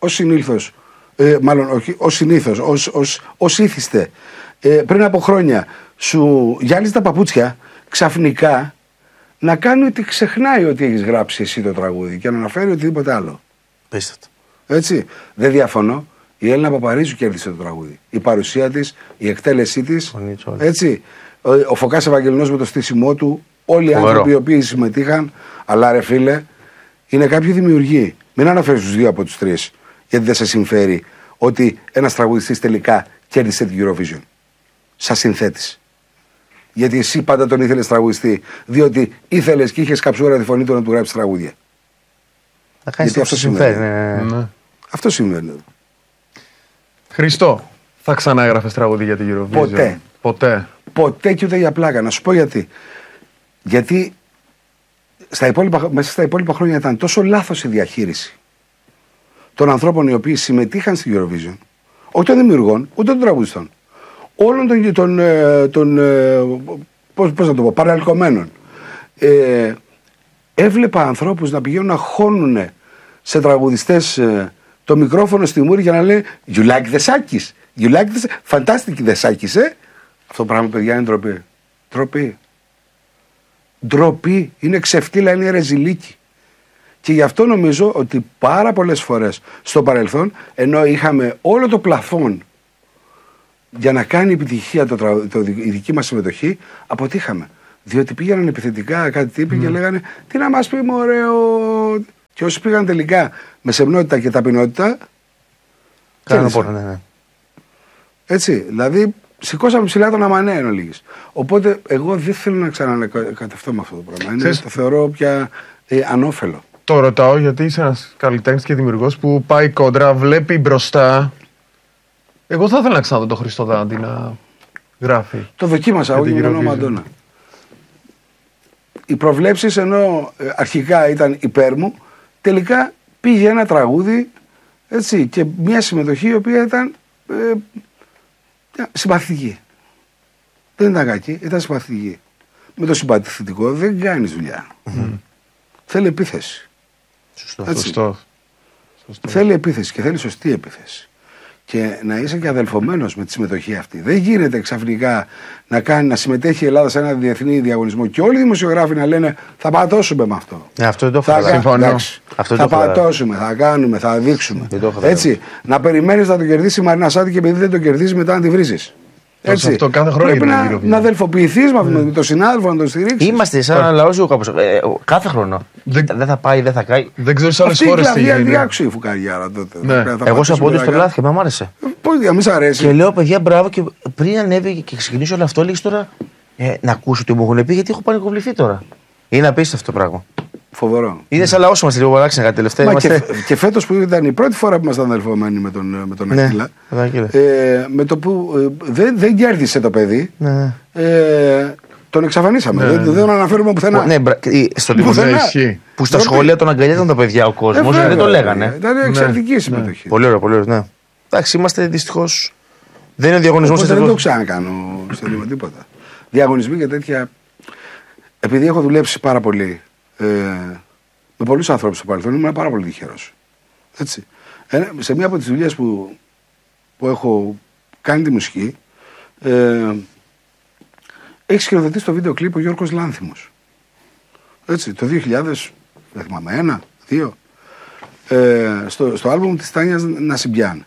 ως ήθιστε πριν από χρόνια σου γυάλιζε τα παπούτσια, ξαφνικά να κάνει ότι ξεχνάει ότι έχεις γράψει εσύ το τραγούδι και να αναφέρει οτιδήποτε άλλο. Πίστευτο. Έτσι. Δεν διαφωνώ. Η Έλληνα Παπαρίζου κέρδισε το τραγούδι. Η παρουσία της, η εκτέλεσή της. Έτσι. Ο Φωκάς Ευαγγελινός με το στήσιμό του. Όλοι οι άνθρωποι οι οποίοι συμμετείχαν. Αλλά ρε φίλε, είναι κάποιοι δημιουργοί. Μην αναφέρεις τους δύο από τους τρεις. Γιατί δεν σε συμφέρει ότι ένας τραγουδιστής τελικά κέρδισε την Eurovision. Σαν συνθέτης. Γιατί εσύ πάντα τον ήθελες τραγουδιστή. Διότι ήθελες και είχες καψούρα τη φωνή του να του γράψεις τραγούδια. Γιατί αυτό συμφέρει. Ναι. Αυτό συμβαίνει. Χριστό, θα ξανάγραφες τραγούδι για την Eurovision? Ποτέ και ούτε για πλάκα. Να σου πω γιατί. Γιατί μέσα στα υπόλοιπα χρόνια ήταν τόσο λάθος η διαχείριση των ανθρώπων οι οποίοι συμμετείχαν στην Eurovision, όχι των δημιουργών, ούτε των τραγουδιστών, όλων των πώς να το πω, παραλκωμένων. Έβλεπα ανθρώπους να πηγαίνουν να χώνουν σε τραγουδιστές το μικρόφωνο στη μούρη για να λέει You like the Sakis? You like the fantastic the Sakis, Αυτό το πράγμα, παιδιά, είναι ντροπή. Ντροπή. Είναι ξεφτύλα, είναι ρεζιλίκι. Και γι' αυτό νομίζω ότι πάρα πολλές φορές στο παρελθόν, ενώ είχαμε όλο το πλαφόν για να κάνει επιτυχία η δική μας συμμετοχή, αποτύχαμε. Διότι πήγαιναν επιθετικά κάτι τύποι και λέγανε τι να μας πει ωραίο. Και όσοι πήγαν τελικά με σεμνότητα και ταπεινότητα, ναι. Έτσι, δηλαδή σηκώσαμε ψηλά τον αμανέ εν ολίγης. Οπότε εγώ δεν θέλω να ξανακατευθώ με αυτό το πράγμα. Το θεωρώ πια ανώφελο. Το ρωτάω γιατί είσαι ένας καλλιτέχνης και δημιουργός που πάει κόντρα, βλέπει μπροστά. Εγώ θα ήθελα να ξαναδώ τον Χριστό Δάντη να γράφει. Το δοκίμασα όχι με τον όνομα Μαντόνα. Οι προβλέψεις ενώ αρχικά ήταν υπέρ μου, τελικά πήγε ένα τραγούδι, έτσι, και μια συμμετοχή η οποία ήταν συμπαθητική. Δεν ήταν κακή, ήταν συμπαθητική. Με το συμπαθητικό δεν κάνεις δουλειά. Θέλει επίθεση. Σωστό. Θέλει επίθεση και θέλει σωστή επίθεση. Και να είσαι και αδελφωμένος με τη συμμετοχή αυτή. Δεν γίνεται ξαφνικά να συμμετέχει η Ελλάδα σε ένα διεθνή διαγωνισμό και όλοι οι δημοσιογράφοι να λένε θα πατώσουμε με αυτό. Αυτό δεν το έχω συμφωνώ. Θα πατώσουμε, θα κάνουμε, θα δείξουμε. Έτσι, να περιμένεις να το κερδίσει η Μαρίνα Σάντι και επειδή δεν το κερδίσει μετά να τη βρίζεις. Έτσι. Αυτό κάθε χρόνο πρέπει να αδελφοποιηθείς με τον συνάδελφο, να τον στηρίξεις. Είμαστε σαν ένα λαό κάπως. Κάθε χρόνο. Δεν θα πάει, δεν θα κάει. Δεν ξέρω σε άλλες χώρες τι γίνεται. Διάξου η φουκαριάρα τότε. Εγώ σε απόδειξη στο λάθη και μ' άρεσε. Πώς για μη σ' αρέσει. Και λέω παιδιά μπράβο και πριν ανέβει και ξεκινήσει όλο αυτό, έλεγε τώρα να ακούσω τι μου έχουν πει γιατί έχω πανικοβληθεί τώρα. Είναι απίστευτο το πράγμα. Φοβερό. Είναι σαν λαός μας λίγο παράξενα κάτι τελευταία. Και φέτος που ήταν η πρώτη φορά που ήμασταν αδελφωμένοι με τον Αχίλα, με το που δεν κέρδισε το παιδί, τον εξαφανίσαμε. Δεν τον αναφέρουμε πουθενά. Ναι, στο που στα σχόλια τον αγκαλιάζαν τα παιδιά ο κόσμος, δεν το λέγανε. Ήταν εξαιρετική συμμετοχή. Πολύ ωραίο, πολύ ωραίο. Εντάξει, είμαστε δυστυχώς. Δεν είναι ο διαγωνισμός. Δεν το ξανακάνω στο λίγο τίποτα. Διαγωνισμοί και τέτοια. Επειδή έχω δουλέψει πάρα πολύ με πολλούς ανθρώπους στο παρελθόν, ήμουν πάρα πολύ τυχερός. Έτσι. Σε μία από τις δουλειές που έχω κάνει τη μουσική, έχει σκηνοθετήσει το βίντεο κλιπ ο Γιώργος Λάνθιμος. Έτσι, το 2000, δεν θυμάμαι, 1, 2, στο άλμπουμ της Τάνιας Νασιμπιάν.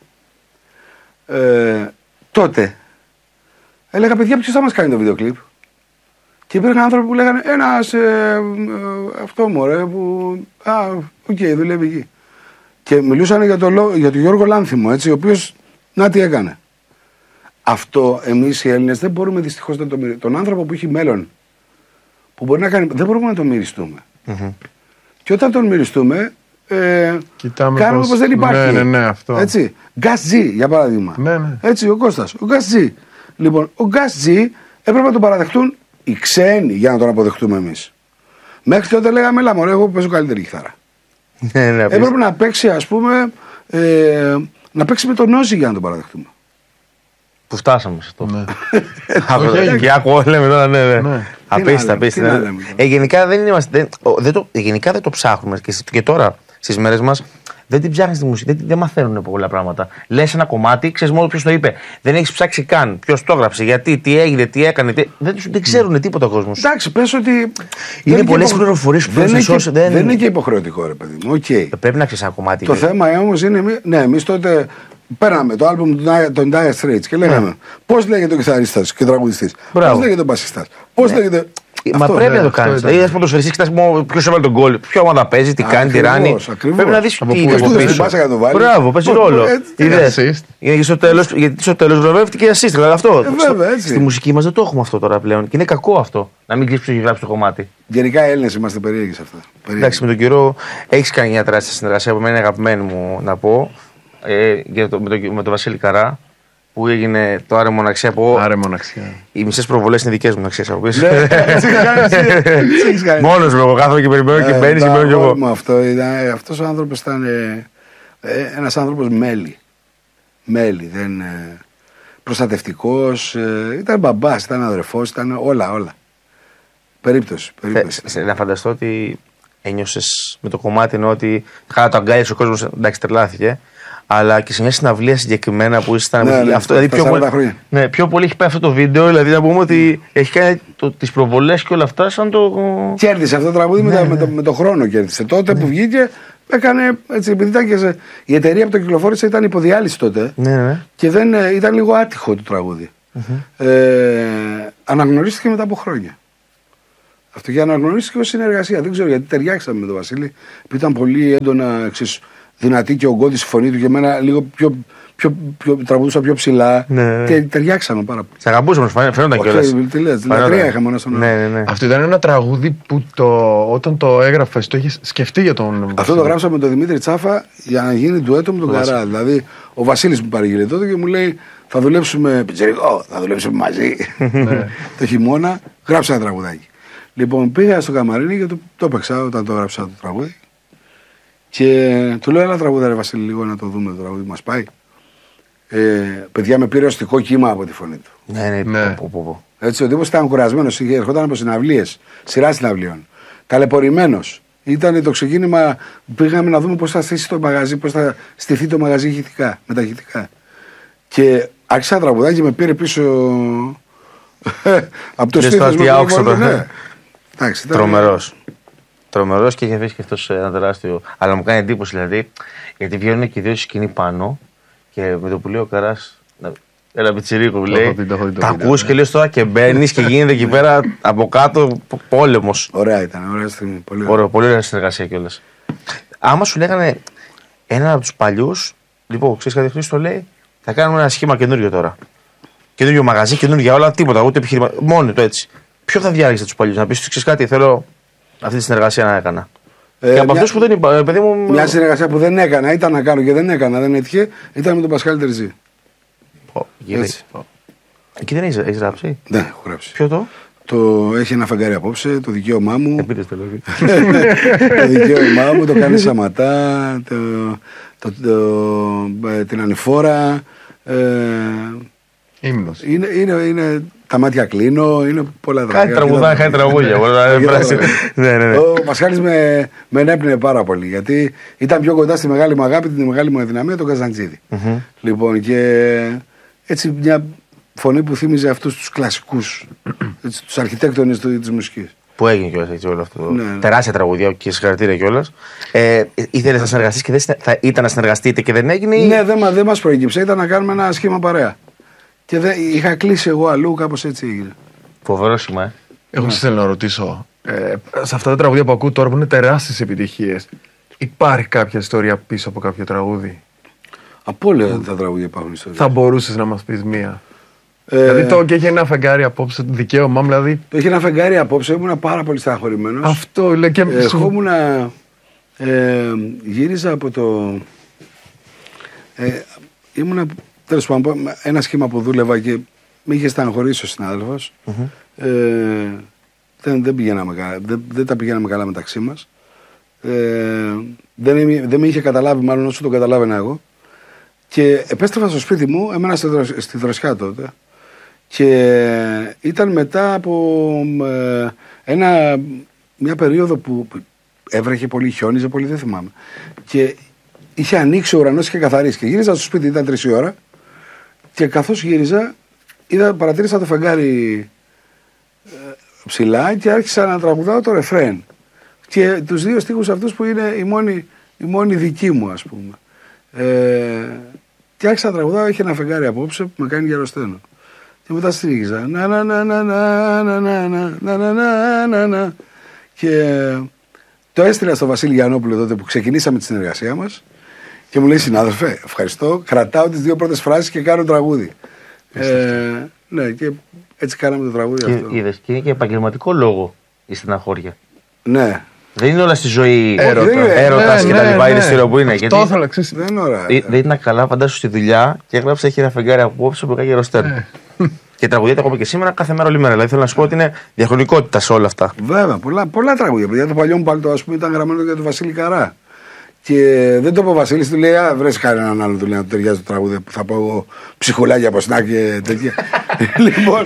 Τότε έλεγα παιδιά ποιος θα μας κάνει το βίντεο κλιπ. Και υπήρχαν άνθρωποι που λέγανε ένας αυτό μωρέ που δουλεύει εκεί. Και μιλούσαν για τον Γιώργο Λάνθιμο, έτσι, ο οποίος να τι έκανε. Αυτό εμείς οι Έλληνες δεν μπορούμε δυστυχώς να το μοιραστούμε. Τον άνθρωπο που έχει μέλλον, που μπορεί να κάνει, δεν μπορούμε να το μοιριστούμε. Και όταν τον μοιριστούμε, κάνουμε πως δεν υπάρχει. Ναι, αυτό. Έτσι. Gas G, για παράδειγμα. Ναι. Έτσι, ο Κώστας. Ο Gas G. Λοιπόν, ο Gas G έπρεπε να τον παραδεχτούν οι ξένοι για να τον αποδεχτούμε εμείς. Μέχρι τότε λέγαμε, έλα μωρέ, εγώ παίζω καλύτερη κιθάρα. Έπρεπε να παίξει, ας πούμε, να παίξει με τον Όζη για να τον παραδεχτούμε. Που φτάσαμε σε αυτό. Και άκου λέμε τώρα, ναι. Απίστευτα. Γενικά δεν είμαστε. Γενικά δεν το ψάχνουμε και τώρα στις μέρες μας. Δεν την ψάχνει τη μουσική, δεν μαθαίνουν πολλά πράγματα. Λες ένα κομμάτι, ξέρεις μόνο ποιος το είπε. Δεν έχεις ψάξει καν ποιος το έγραψε, γιατί, τι έγινε, τι έκανε. Δεν ξέρουν τίποτα ο κόσμος. Εντάξει, πες ότι. Είναι πολλές πληροφορίες που δεν είναι και υποχρεωτικό, ρε παιδί μου. Okay. Πρέπει να ξέρεις ένα κομμάτι. Το θέμα όμως είναι. Ναι, εμείς τότε παίρναμε το άλμπουμ των Dire Straits και λέγαμε πώς λέγεται ο κιθαρίστας και ο τραγουδιστής. Πώς λέγεται ο μπασιστάς. Πώς λέγεται. Μα πρέπει να το κάνεις. Δηλαδή, ένα ποδοσφαιριστής, κοιτάς ποιος έβαλε τον γκολ, ποια ομάδα παίζει, τι κάνει, τι ράνει. Πρέπει να δεις τι είναι από πίσω. Μπράβο, παίζει ρόλο. Γιατί στο τέλος βραβεύτηκε η assist. Δηλαδή αυτό. Στη μουσική μας δεν το έχουμε αυτό τώρα πλέον. Και είναι κακό αυτό να μην κλείσει το κομμάτι. Γενικά οι Έλληνες είμαστε περίεργοι σε αυτά. Εντάξει, με τον καιρό έχεις κάνει μια τεράστια συνεργασία που είναι αγαπημένη μου να πω με τον Βασίλη Καρά. Που έγινε το Άρε Μοναξιά από. Άρε Μοναξιά. Οι μισές προβολές είναι δικές μου, να ξέρεις από πίσω. Μόνος μου, εγώ κάθομαι και περιμένω και μπαίνεις και μπαίνω κι εγώ. Αυτός ο άνθρωπος ήταν ένας άνθρωπος μέλη. Προστατευτικός, ήταν μπαμπάς, ήταν αδερφός, ήταν όλα. Περίπτωση. Να φανταστώ ότι ένιωσες με το κομμάτι ενώ ότι χάρα το αγκάλιασε ο κόσμος, εντάξει τρελάθηκε. αλλά και σε μια συναυλία συγκεκριμένα που ήσασταν. Ναι, αυτό, ναι, δηλαδή, πιο πολύ έχει πάει αυτό το βίντεο, δηλαδή να πούμε ότι έχει κάνει τις προβολές και όλα αυτά σαν το. Κέρδισε αυτό το τραγούδι με το χρόνο. Κέρδισε. Τότε που βγήκε, έκανε έτσι. Επειδή η εταιρεία που το κυκλοφόρησε ήταν υποδιάλυση τότε. Ναι. Και ήταν λίγο άτυχο το τραγούδι. Αναγνωρίστηκε μετά από χρόνια. Αυτό και αναγνωρίστηκε ως συνεργασία. Δεν ξέρω γιατί ταιριάξαμε με τον Βασίλη, που ήταν πολύ έντονα, δυνατή και ογκώδη στη φωνή του και εμένα λίγο πιο τραγουδούσα πιο ψηλά. Ναι. Και ταιριάξαμε πάρα πολύ. Σε αγαπούσαμε, φαίνονταν κιόλας. Τι λες, λατρεία είχα μόνο στον ναι. Αυτό ήταν ένα τραγούδι που όταν το έγραφες, το είχες σκεφτεί για τον Βασίλη. Αυτό το γράψαμε με τον Δημήτρη Τσάφα για να γίνει ντουέτο με τον Καρά. Δηλαδή, ο Βασίλης μου παρήγγειλε τότε και μου λέει: θα δουλέψουμε πιτσιρικό, θα δουλέψουμε μαζί. Το χειμώνα, γράψα ένα τραγουδάκι. Λοιπόν, πήγα στο καμαρίνι και το έπαιξα όταν το έγραψα το τραγούδι. Και του λέω: έλα τραγούδα, ρε Βασίλη, λίγο να το δούμε το τραγούδι, μας πάει. Παιδιά, με πήρε οστικό κύμα από τη φωνή του. Ναι. Έτσι, ο τύπος ήταν κουρασμένος, ερχόταν από συναυλίες, σειρά συναυλίων. Ταλαιπωρημένος. Ήταν το ξεκίνημα, πήγαμε να δούμε πώς θα στήσει το μαγαζί, πώς θα στηθεί το μαγαζί με τα ηχητικά. Και άρχισα ένα τραγουδάκι και με πήρε πίσω από το στήθος. Ναι. Τρομερός και είχε αφήσει και αυτός ένα τεράστιο. Αλλά μου κάνει εντύπωση δηλαδή, γιατί βγαίνουν και οι δύο στη σκηνή πάνω και με το που λέει ο Καράς. Έλα πιτσιρίκο, λέει. Τα ακούς και λες τώρα και μπαίνεις και γίνεται εκεί πέρα από κάτω πόλεμος. Ωραία ήταν, ωραία στιγμή. Πολύ ωραία συνεργασία κιόλας. Άμα σου λέγανε έναν από τους παλιούς, λοιπόν, ξέρεις κάτι Χρήστο, λέει, θα κάνουμε ένα σχήμα καινούριο τώρα. Καινούριο μαγαζί, καινούργια όλα, τίποτα, ούτε επιχείρημα. Μόνο το έτσι. Ποιο θα διάλεγε τους παλιούς, να πεις, ξέρεις κάτι, θέλω αυτή τη συνεργασία να έκανα. Και από αυτούς που δεν είπα, παιδί μου. Μια συνεργασία που δεν έκανα, ήταν να κάνω και δεν έκανα, δεν έτυχε, ήταν με τον Πασχάλη Τερζή. Εκεί δεν έχεις γράψει. Ναι, έχω γράψει. Ποιο το? Το έχει ένα φεγγάρι απόψε, το δικαίωμά μου. Το δικαίωμά μου, το κάνει σαματά, την ανηφόρα. Ύμνος. Είναι τα μάτια κλείνω, είναι πολλά τραγούδια. Κάτι τραγούδια. Ο Πασχάλης με ενέπνεε πάρα πολύ, γιατί ήταν πιο κοντά στη μεγάλη μου αγάπη, τη μεγάλη μου αδυναμία, τον Καζαντζίδη. Λοιπόν, και έτσι μια φωνή που θύμιζε αυτούς τους κλασικούς, τους αρχιτέκτονες της μουσικής. Που έγινε κιόλας έτσι όλο αυτό. Τεράστια τραγουδία και συγχαρητήρια κιόλας. Ήθελες να συνεργαστείς και θα ήταν να συνεργαστείτε και δεν έγινε? Ναι, δεν μας προέκυψε. Ήταν να κάνουμε ένα σχήμα παρέα. Και είχα κλείσει εγώ αλλού, κάπως έτσι έγινε. Φοβερό σήμα, Εγώ σας θέλω να ρωτήσω. Σε αυτά τα τραγούδια που ακούω τώρα που είναι τεράστιες επιτυχίες, υπάρχει κάποια ιστορία πίσω από κάποιο τραγούδι? Από όλα τα τραγούδια υπάρχουν ιστορίες. Θα μπορούσες να μας πεις μία? Δηλαδή το και έχει ένα φεγγάρι απόψε, το δικαίωμά μου δηλαδή. Το έχει ένα φεγγάρι απόψε, ήμουν πάρα πολύ στεναχωρημένος. Αυτό λέει και ερχόμουν γύριζα από το. Ήμουνα τέλος πάντων ένα σχήμα που δούλευα και με είχε στεναχωρήσει ο συνάδελφος. Δεν τα πηγαίναμε καλά μεταξύ μας. Δεν με είχε καταλάβει, μάλλον όσο το καταλάβαινα εγώ. Και επέστρεφα στο σπίτι μου, έμενα στη Δροσιά τότε. Και ήταν μετά από μια περίοδο που έβρεχε πολύ, χιόνιζε πολύ, δεν θυμάμαι. Και είχε ανοίξει ο ουρανός και καθαρίσει. Και γύριζα στο σπίτι, ήταν 3 η ώρα. Και καθώς γύριζα, παρατήρησα το φεγγάρι ψηλά και άρχισα να τραγουδάω το ρεφρέν. Και τους 2 στίχους αυτούς που είναι οι μόνοι δικοί μου, ας πούμε. Και άρχισα να τραγουδάω, είχε ένα φεγγάρι απόψε που με κάνει γεροσθένο. Και μετά στρίγιζα. Και το έστειλα στο Βασίλη Γιαννόπουλο τότε που ξεκινήσαμε τη συνεργασία μας. Και μου λέει, συνάδελφε, ευχαριστώ. Κρατάω τις 2 πρώτες φράσεις και κάνω τραγούδι. Ναι, και έτσι κάναμε το τραγούδι αυτό. Είδες, και είναι και επαγγελματικό λόγο η στεναχώρια. Ναι. Δεν είναι όλα στη ζωή έρωτας και τα λοιπά, είναι ιστορία που είναι. Αυτό θέλω να ξέρεις. Δεν είναι ωραία. Δεν ήταν καλά, φαντάσου στη δουλειά και έγραψε, έχει ένα φεγγάρι απόψε που έκανε γεροστέρνο. Και τραγουδιέται ακόμα και σήμερα, κάθε μέρα, όλη μέρα. Δηλαδή θέλω να σου πω ότι είναι διαχρονικότητα σε όλα αυτά. Βέβαια, πολλά τραγούδια. Για το παλιό μου παλτό, ας πούμε, ήταν γραμμένο για τον Βασίλη Καρά. Και δεν το είπε ο Βασίλης, του λέει: βρες κανέναν άλλο, του λέει, να του ταιριάζει το τραγούδι που θα πω εγώ ψυχολάκια από σνάκ και τέτοια. Λοιπόν,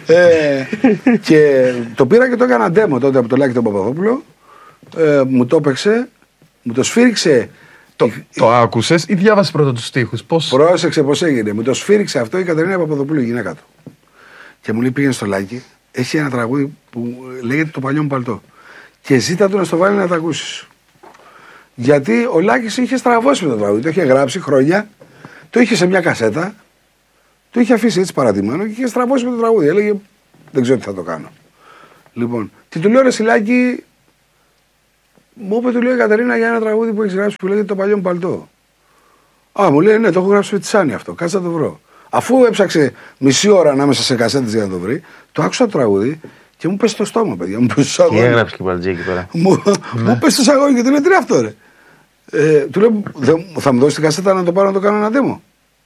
και το πήρα και το έκανα demo τότε από το Λάκη τον Παπαδόπουλο. Μου το έπαιξε, μου το σφύριξε Το άκουσες ή διάβασες πρώτα τους στίχους? Πρόσεξε πώς έγινε. Μου το σφύριξε αυτό η Κατερίνα Παπαδοπούλου, η γυναίκα του. Και μου λέει: πήγαινε στο Λάκη, έχει ένα τραγούδι που λέγεται Το παλιό μου παλτό. Και ζήτα του να στο βάλει να τα ακούσεις. Γιατί ο Λάκης είχε στραβώσει με το τραγούδι. Το είχε γράψει χρόνια, το είχε σε μια κασέτα, το είχε αφήσει έτσι παρατημένο και είχε στραβώσει με το τραγούδι. Έλεγε: δεν ξέρω τι θα το κάνω. Λοιπόν, και του λέω: ρε Σιλάκη, μου είπε, του λέει η Κατερίνα για ένα τραγούδι που έχει γράψει που λέγεται Το παλιό μου παλτό. Α, μου λέει: ναι, το έχω γράψει με τη Σάνι αυτό. Κάτσε να το βρω. Αφού έψαξε μισή ώρα ανάμεσα σε κασέτες για να το βρει, το άκουσα το τραγούδι και μου πέσει στο στόμα, παιδιά. Μου πέσει στο αγόρι. Και έγραψε και παλτζή εκεί πέρα. Μου πέσει στο αγόρι και του λέω: τι είναι αυτό, ρε. Του λέω: θα μου δώσει την κασέτα να το πάρω να το κάνω ένα demo.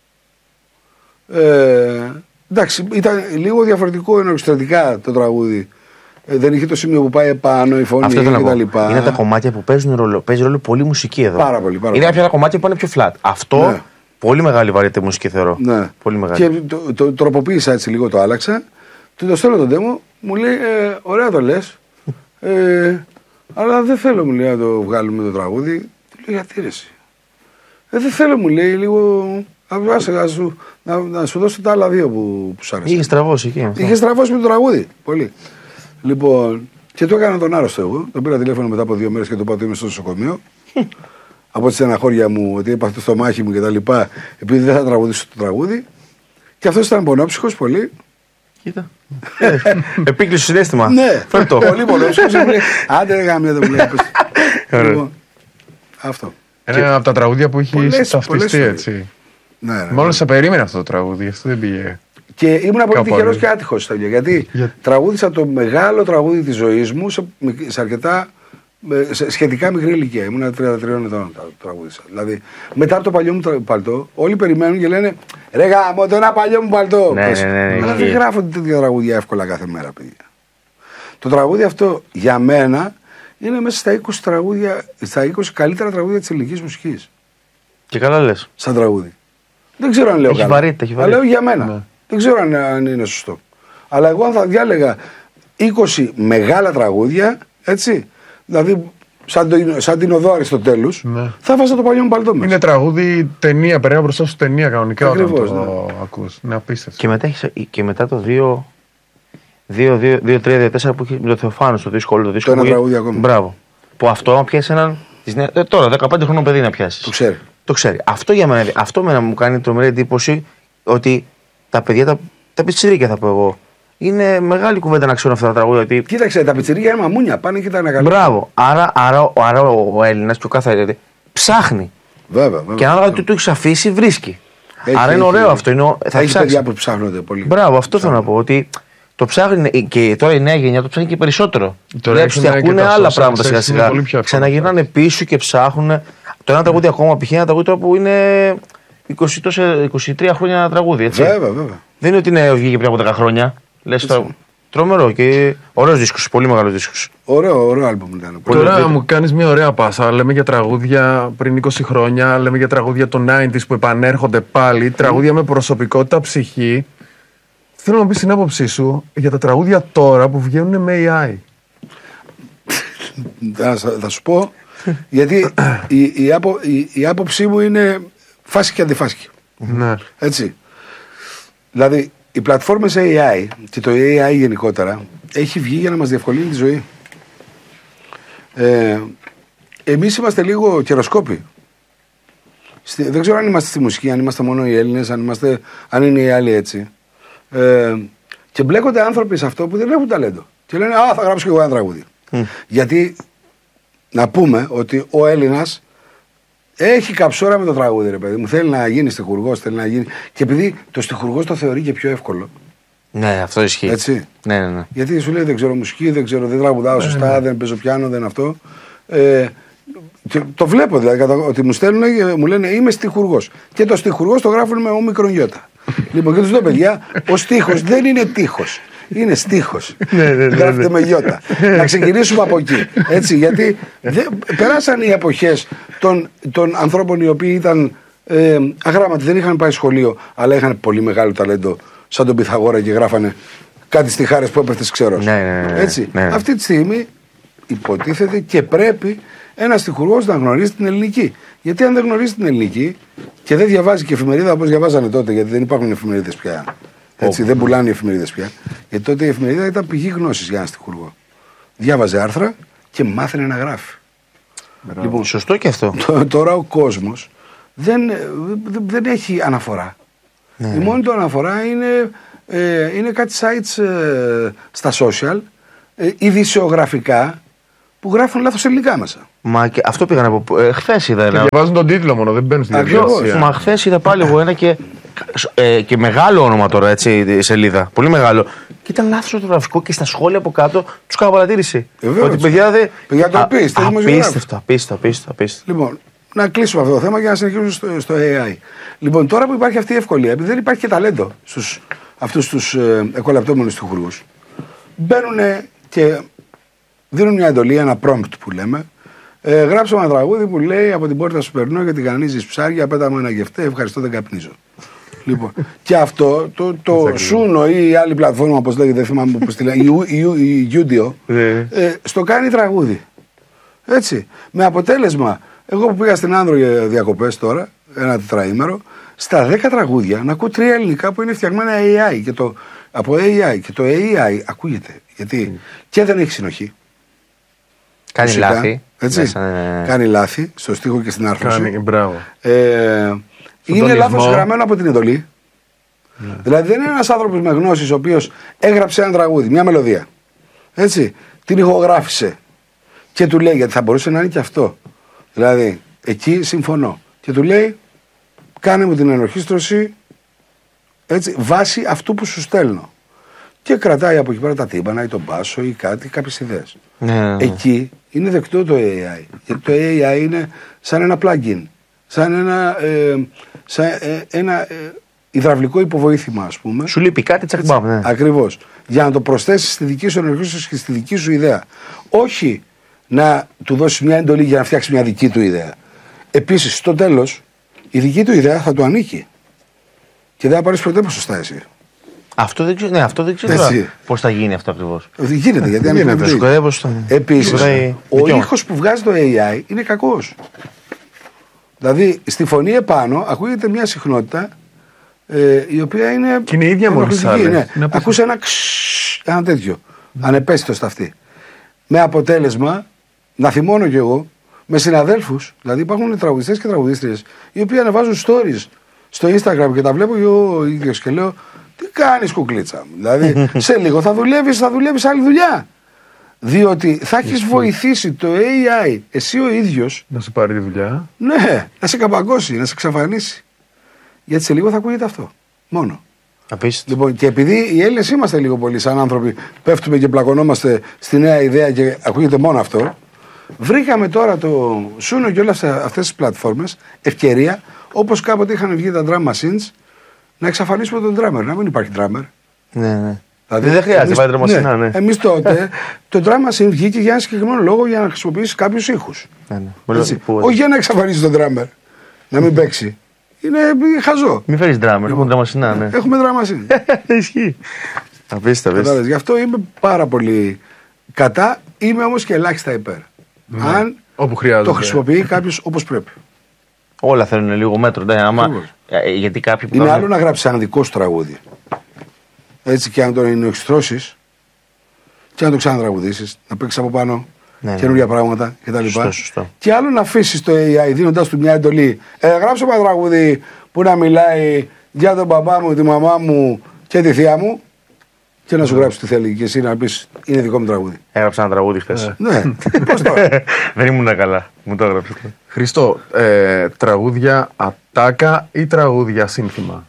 Εντάξει, ήταν λίγο διαφορετικό εξωτερικά το τραγούδι. Δεν είχε το σημείο που πάει επάνω, η φωνή κτλ. Είναι τα κομμάτια που παίζουν ρόλο. Παίζει ρόλο πολύ μουσική εδώ. Πάρα πολύ. Είναι κάποια κομμάτια που είναι πιο flat. Αυτό ναι. Πολύ μεγάλη βαρύτητα μουσική θεωρώ. Ναι. Πολύ μεγάλη. Και το τροποποίησα έτσι λίγο, το άλλαξα. Του το στέλνω τον demo, μου λέει: ωραία το λες. Αλλά δεν θέλω, μου λέει, να το βγάλουμε το τραγούδι. Του λέω: γιατί ρε εσύ. Δεν θέλω, μου λέει, λίγο. Να σου δώσω τα άλλα δύο που σου άρεσαν. Είχε στραβώσει εκεί. Είχε στραβώσει με το τραγούδι. Πολύ. Λοιπόν, και το έκανα τον άρρωστο εγώ. Τον πήρα τηλέφωνο μετά από 2 μέρες και του είπα ότι είμαι στο νοσοκομείο. Από τη στεναχώρια μου, ότι είπα αυτό στο μάχη μου κτλ. Επειδή δεν θα τραγουδήσω το τραγούδι. Και αυτό ήταν πονόψυχος πολύ. Κοίτα. Επίκλεισε το συνέστημα. Ναι, πολύ πονόψυχος. Άντε, ρε γάμια, δεν μου λέει. Λοιπόν, αυτό. Ένα από τα τραγούδια που έχει ταυτιστεί έτσι. Μόλις σε περίμενε αυτό το τραγούδι, αυτό δεν πήγε. Και ήμουν πολύ τυχερός και άτυχος στα ίδια. Γιατί τραγούδισα το μεγάλο τραγούδι της ζωής μου σε αρκετά. Σχετικά μικρή ηλικία. Ήμουν 33 ετών το τραγούδισα. Δηλαδή, μετά από το παλιό μου παλτό, όλοι περιμένουν και λένε: ρε γάμο, το ένα παλιό μου παλτό. Ναι. Αλλά δεν γράφονται τέτοια τραγούδια εύκολα κάθε μέρα, παιδιά. Το τραγούδι αυτό για μένα είναι μέσα στα 20 καλύτερα τραγούδια της ελληνικής μουσικής. Και καλά λες. Σαν τραγούδι. Δεν ξέρω αν λέω καλά. Έχει βαρύτητα. Αλλά λέω για μένα. Ναι. Δεν ξέρω αν είναι σωστό. Αλλά εγώ αν θα διάλεγα 20 μεγάλα τραγούδια, έτσι. Δηλαδή, σαν την οδό Αριστοτέλους, ναι. Θα βάζα το παλιό μου παλτό μας. Είναι τραγούδι, ταινία, περνάει μπροστά σου ταινία κανονικά. Ακριβώς, όταν το ακούς. Είναι απίστευτο. Και μετά το 2-3-2-4 που είχε με το Θεοφάνο στο δύσκολο. Το ένα τραγούδι ακόμα. Μπράβο. Που αυτό, αν πιάσει έναν. Τώρα, 15 χρονών παιδί να πιάσει. Το ξέρει. Αυτό για μένα, μου κάνει τρομερή εντύπωση ότι τα παιδιά, τα πιτσιρίκια θα πω εγώ. Είναι μεγάλη κουβέντα να ξέρουν αυτά τα τραγούδια. Κοίταξε, τα πιτσιρίκια είναι μαμούνια. Πάνε και τα ανακαλύπτουν. Μπράβο. Άρα ο Έλληνας και ο κάθε ψάχνει. Βέβαια. Και ανάλογα του έχει αφήσει, βρίσκει. Άρα είναι ωραίο αυτό. Θα έχει παιδιά που ψάχνονται πολύ. Μπράβο, αυτό θέλω να πω. Ότι το ψάχνει και τώρα η νέα γενιά το ψάχνει και περισσότερο. Τώρα ακούνε άλλα πράγματα σιγά-σιγά. Ξαναγυρνάνε πίσω και ψάχνουν. Το ένα τραγούδι ακόμα π.χ. ένα τραγούδι που είναι 23 χρόνια ένα τραγούδι. Έτσι. Βέβαια. Δεν είναι ότι βγήκε πριν από 10 χρόνια. Λες τρομερό και ωραίος δίσκος, πολύ μεγάλος δίσκος. Ωραίο άλμπουμ ήταν. Τώρα μου κάνεις μια ωραία πάσα. Λέμε για τραγούδια πριν 20 χρόνια, λέμε για τραγούδια των 90s που επανέρχονται πάλι, τραγούδια με προσωπικότητα, ψυχή. Θέλω να πεις την άποψή σου για τα τραγούδια τώρα που βγαίνουν με AI. Θα σου πω, γιατί η άποψή μου είναι φάση και αντιφάση. Ναι. Έτσι. Δηλαδή, οι πλατφόρμες AI και το AI γενικότερα έχει βγει για να μας διευκολύνει τη ζωή. Εμείς είμαστε λίγο καιροσκόποι. Δεν ξέρω αν είμαστε στη μουσική, αν είμαστε μόνο οι Έλληνες, αν είναι οι άλλοι έτσι. Και μπλέκονται άνθρωποι σε αυτό που δεν έχουν ταλέντο. Και λένε: α, θα γράψω και εγώ ένα τραγούδι. Γιατί να πούμε ότι ο Έλληνας έχει καψόρα με το τραγούδι, ρε παιδί μου. Θέλει να γίνει στιχουργός, θέλει να γίνει. Και επειδή το στιχουργός το θεωρεί και πιο εύκολο. Ναι, αυτό ισχύει. Έτσι. Ναι. Γιατί σου λέει: δεν ξέρω μουσική, δεν τραγουδάω σωστά, δεν παίζω πιάνο, δεν αυτό. Και το βλέπω δηλαδή ότι μου στέλνουν και μου λένε: είμαι στιχουργός. Και το στιχουργός το γράφουν με όμικρον γιώτα. Λοιπόν, και τους λέω: παιδιά, ο στίχος δεν είναι τείχος. Είναι στίχος. Γράφεται με γιώτα. Να ξεκινήσουμε από εκεί. Έτσι, γιατί περάσαν οι εποχές των ανθρώπων οι οποίοι ήταν αγράμματοι, δεν είχαν πάει σχολείο, αλλά είχαν πολύ μεγάλο ταλέντο, σαν τον Πυθαγόρα και γράφανε κάτι στιχάρες που έπεφτες ξερός. Έτσι. Αυτή τη στιγμή υποτίθεται και πρέπει ένας τυχουργός να γνωρίζει την ελληνική. Γιατί αν δεν γνωρίζει την ελληνική και δεν διαβάζει και εφημερίδα όπως διαβάζανε τότε, γιατί δεν υπάρχουν εφημερίδες πια. Έτσι, δεν πουλάνε οι εφημερίδες πια. Γιατί τότε η εφημερίδα ήταν πηγή γνώσης για έναν τυχουργό. Διάβαζε άρθρα και μάθαινε να γράφει. Λοιπόν, σωστό και αυτό. Τώρα ο κόσμος δεν έχει αναφορά. Ναι. Η μόνη του αναφορά είναι κάτι sites στα social, ειδησιογραφικά, που γράφουν λάθος ελληνικά μέσα. Μα και αυτό πήγα να πω. Χθες είδα ένα. Διαβάζουν τον τίτλο μόνο, δεν μπαίνουν στην διαδικασία. Μα χθες είδα πάλι εγώ ένα και μεγάλο όνομα τώρα, έτσι, η σελίδα. Πολύ μεγάλο. Και ήταν λάθος ορθογραφικό και στα σχόλια από κάτω τους κάνω παρατήρηση. Ότι παιδιά δεν. Παιδιά το Απίστευτο. Λοιπόν, να κλείσουμε αυτό το θέμα και να συνεχίσουμε στο AI. Λοιπόν, τώρα που υπάρχει αυτή η ευκολία, επειδή δεν υπάρχει και ταλέντο στους αυτούς τους εκολαπτώμενους τυχουργούς, μπαίνουν και δίνουν μια εντολή, ένα prompt που λέμε. Γράψω ένα τραγούδι που λέει από την πόρτα σου περνώ γιατί κανονίζεις ψάρια, πέταμε ένα γευτέ, ευχαριστώ, δεν καπνίζω. Λοιπόν, και αυτό το Suno ή η άλλη πλατφόρμα, όπως λέγεται, δεν θυμάμαι πώς τη λέει, η Udio, στο κάνει τραγούδι. Έτσι. Με αποτέλεσμα, εγώ που πήγα στην Άνδρο για διακοπές τώρα, ένα τετραήμερο, στα 10 τραγούδια να ακούω 3 ελληνικά που είναι φτιαγμένα AI. Από AI. Και το AI ακούγεται. Γιατί και δεν έχει συνοχή. Κάνει λάθη. Έτσι. Κάνει λάθη στο στίχο και στην άρθρωση. Μπράβο. Είναι λάθος γραμμένο από την εντολή. Δηλαδή δεν είναι ένας άνθρωπος με γνώσεις ο οποίος έγραψε ένα τραγούδι, μια μελωδία. Έτσι. Την ηχογράφησε. Και του λέει, γιατί θα μπορούσε να είναι και αυτό. Δηλαδή, εκεί συμφωνώ. Και του λέει, κάνε μου την ενορχήστρωση έτσι, βάσει αυτού που σου στέλνω. Και κρατάει από εκεί πέρα τα τύμπανα ή τον μπάσο ή κάποιες ιδέες. Ναι. Εκεί είναι δεκτό το AI. Γιατί το AI είναι σαν ένα plugin. Σαν ένα υδραυλικό υποβοήθημα, ας πούμε. Σου λείπει κάτι, τσακμπάμ. Ναι. Ακριβώς. Για να το προσθέσεις στη δική σου ενορχήστρωση και στη δική σου ιδέα. Όχι να του δώσεις μια εντολή για να φτιάξει μια δική του ιδέα. Επίσης, στο τέλος, η δική του ιδέα θα του ανήκει. Και δεν θα πάρεις ποτέ ποσοστά εσύ. Αυτό δεν ξέρω πώς θα γίνει αυτό ακριβώς. Γίνεται, γιατί αν επίσης, ο ήχος που βγάζει το AI είναι κακός. Δηλαδή, στη φωνή επάνω ακούγεται μια συχνότητα η οποία είναι. Και είναι η ίδια μόλις ναι. Ακούς ένα τέτοιο. Ανεπαίσθητο στα αυτή. Με αποτέλεσμα, να θυμώνω κι εγώ, με συναδέλφους, δηλαδή υπάρχουν τραγουδιστές και τραγουδίστριες, οι οποίοι ανεβάζουν stories στο Instagram και τα βλέπω εγώ ίδιος και λέω, τι κάνεις κουκλίτσα μου. Δηλαδή, σε λίγο θα δουλεύεις άλλη δουλειά. Διότι θα έχεις βοηθήσει το AI, εσύ ο ίδιος. Να σου πάρει τη δουλειά. Ναι, να σε καπαγκώσει, να σε εξαφανίσει. Γιατί σε λίγο θα ακούγεται αυτό. Μόνο. Απίστευτο. Λοιπόν, και επειδή οι Έλληνες είμαστε λίγο πολύ σαν άνθρωποι, πέφτουμε και πλακωνόμαστε στη νέα ιδέα και ακούγεται μόνο αυτό. Βρήκαμε τώρα το Suno και όλες αυτές τις πλατφόρμες ευκαιρία, όπως κάποτε είχαν βγει τα drum machines, να εξαφανίσουμε τον drummer, να μην υπάρχει drummer. Ναι. Δηλαδή δεν χρειάζεται, πάει δρομοσυνά, ναι. Εμείς τότε το drum machine βγήκε για ένα συγκεκριμένο λόγο για να χρησιμοποιήσει κάποιους ήχους. Ναι. Όχι για να εξαφανίσει τον drummer, να μην παίξει. Είναι χαζό. Μην φέρεις drummer, έχουμε δρομοσυνά, ναι. Έχουμε drum machine. Ισχύει. Απίστευτο. Γι' αυτό είμαι πάρα πολύ κατά, είμαι όμως και ελάχιστα υπέρ. Αν το χρησιμοποιεί κάποιος όπως πρέπει. Όλα θέλουν λίγο μέτρο. Γιατί κάποιοι είναι άλλο να γράψεις ένα δικό σου τραγούδι. Έτσι και να το ενορχιστρώσεις και να το ξανατραγουδήσεις, να παίξεις από πάνω καινούργια πράγματα κτλ. Και άλλο να αφήσεις το AI δίνοντας του μια εντολή. Γράψω ένα τραγούδι που να μιλάει για τον μπαμπά μου, τη μαμά μου και τη θεία μου. Και να σου γράψει τι θέλει και εσύ να πεις είναι δικό μου τραγούδι. Έγραψα ένα τραγούδι χθες. Ναι, πώς τώρα. Δεν ήμουν καλά. Μου το έγραψε. Χριστό, τραγούδια ατάκα ή τραγούδια σύνθημα?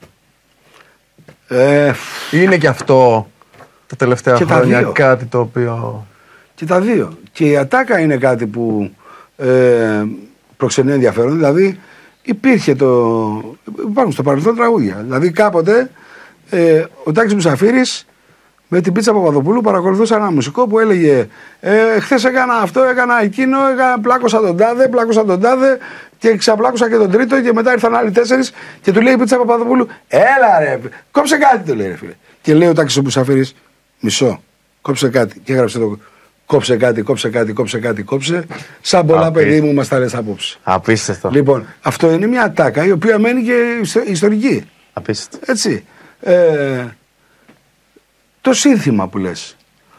Είναι και αυτό τα τελευταία χρόνια κάτι το οποίο. Και τα δύο. Και η ατάκα είναι κάτι που προξενεί ενδιαφέρον. Δηλαδή υπάρχουν στο παρελθόν τραγούδια. Δηλαδή κάποτε ο Τάκης Μουσαφίρης με την Πίτσα Παπαδοπούλου παρακολουθούσα ένα μουσικό που έλεγε χθες έκανα αυτό, έκανα εκείνο, πλάκωσα τον τάδε και ξαπλάκωσα και τον τρίτο και μετά ήρθαν άλλοι 4 και του λέει η Πίτσα Παπαδοπούλου έλα ρε, κόψε κάτι, του λέει ρε φίλε. Και λέει ο Τάκης ο Μουσαφίρης, μισό, κόψε κάτι και έγραψε το Κόψε κάτι. Σαν πολλά παιδί μου μας τα λες απόψε. Απίστευτο. Λοιπόν, αυτό είναι μια ατάκα η οποία μένει και ιστορική. Απίστευτο. Έτσι. Το σύνθημα που λες.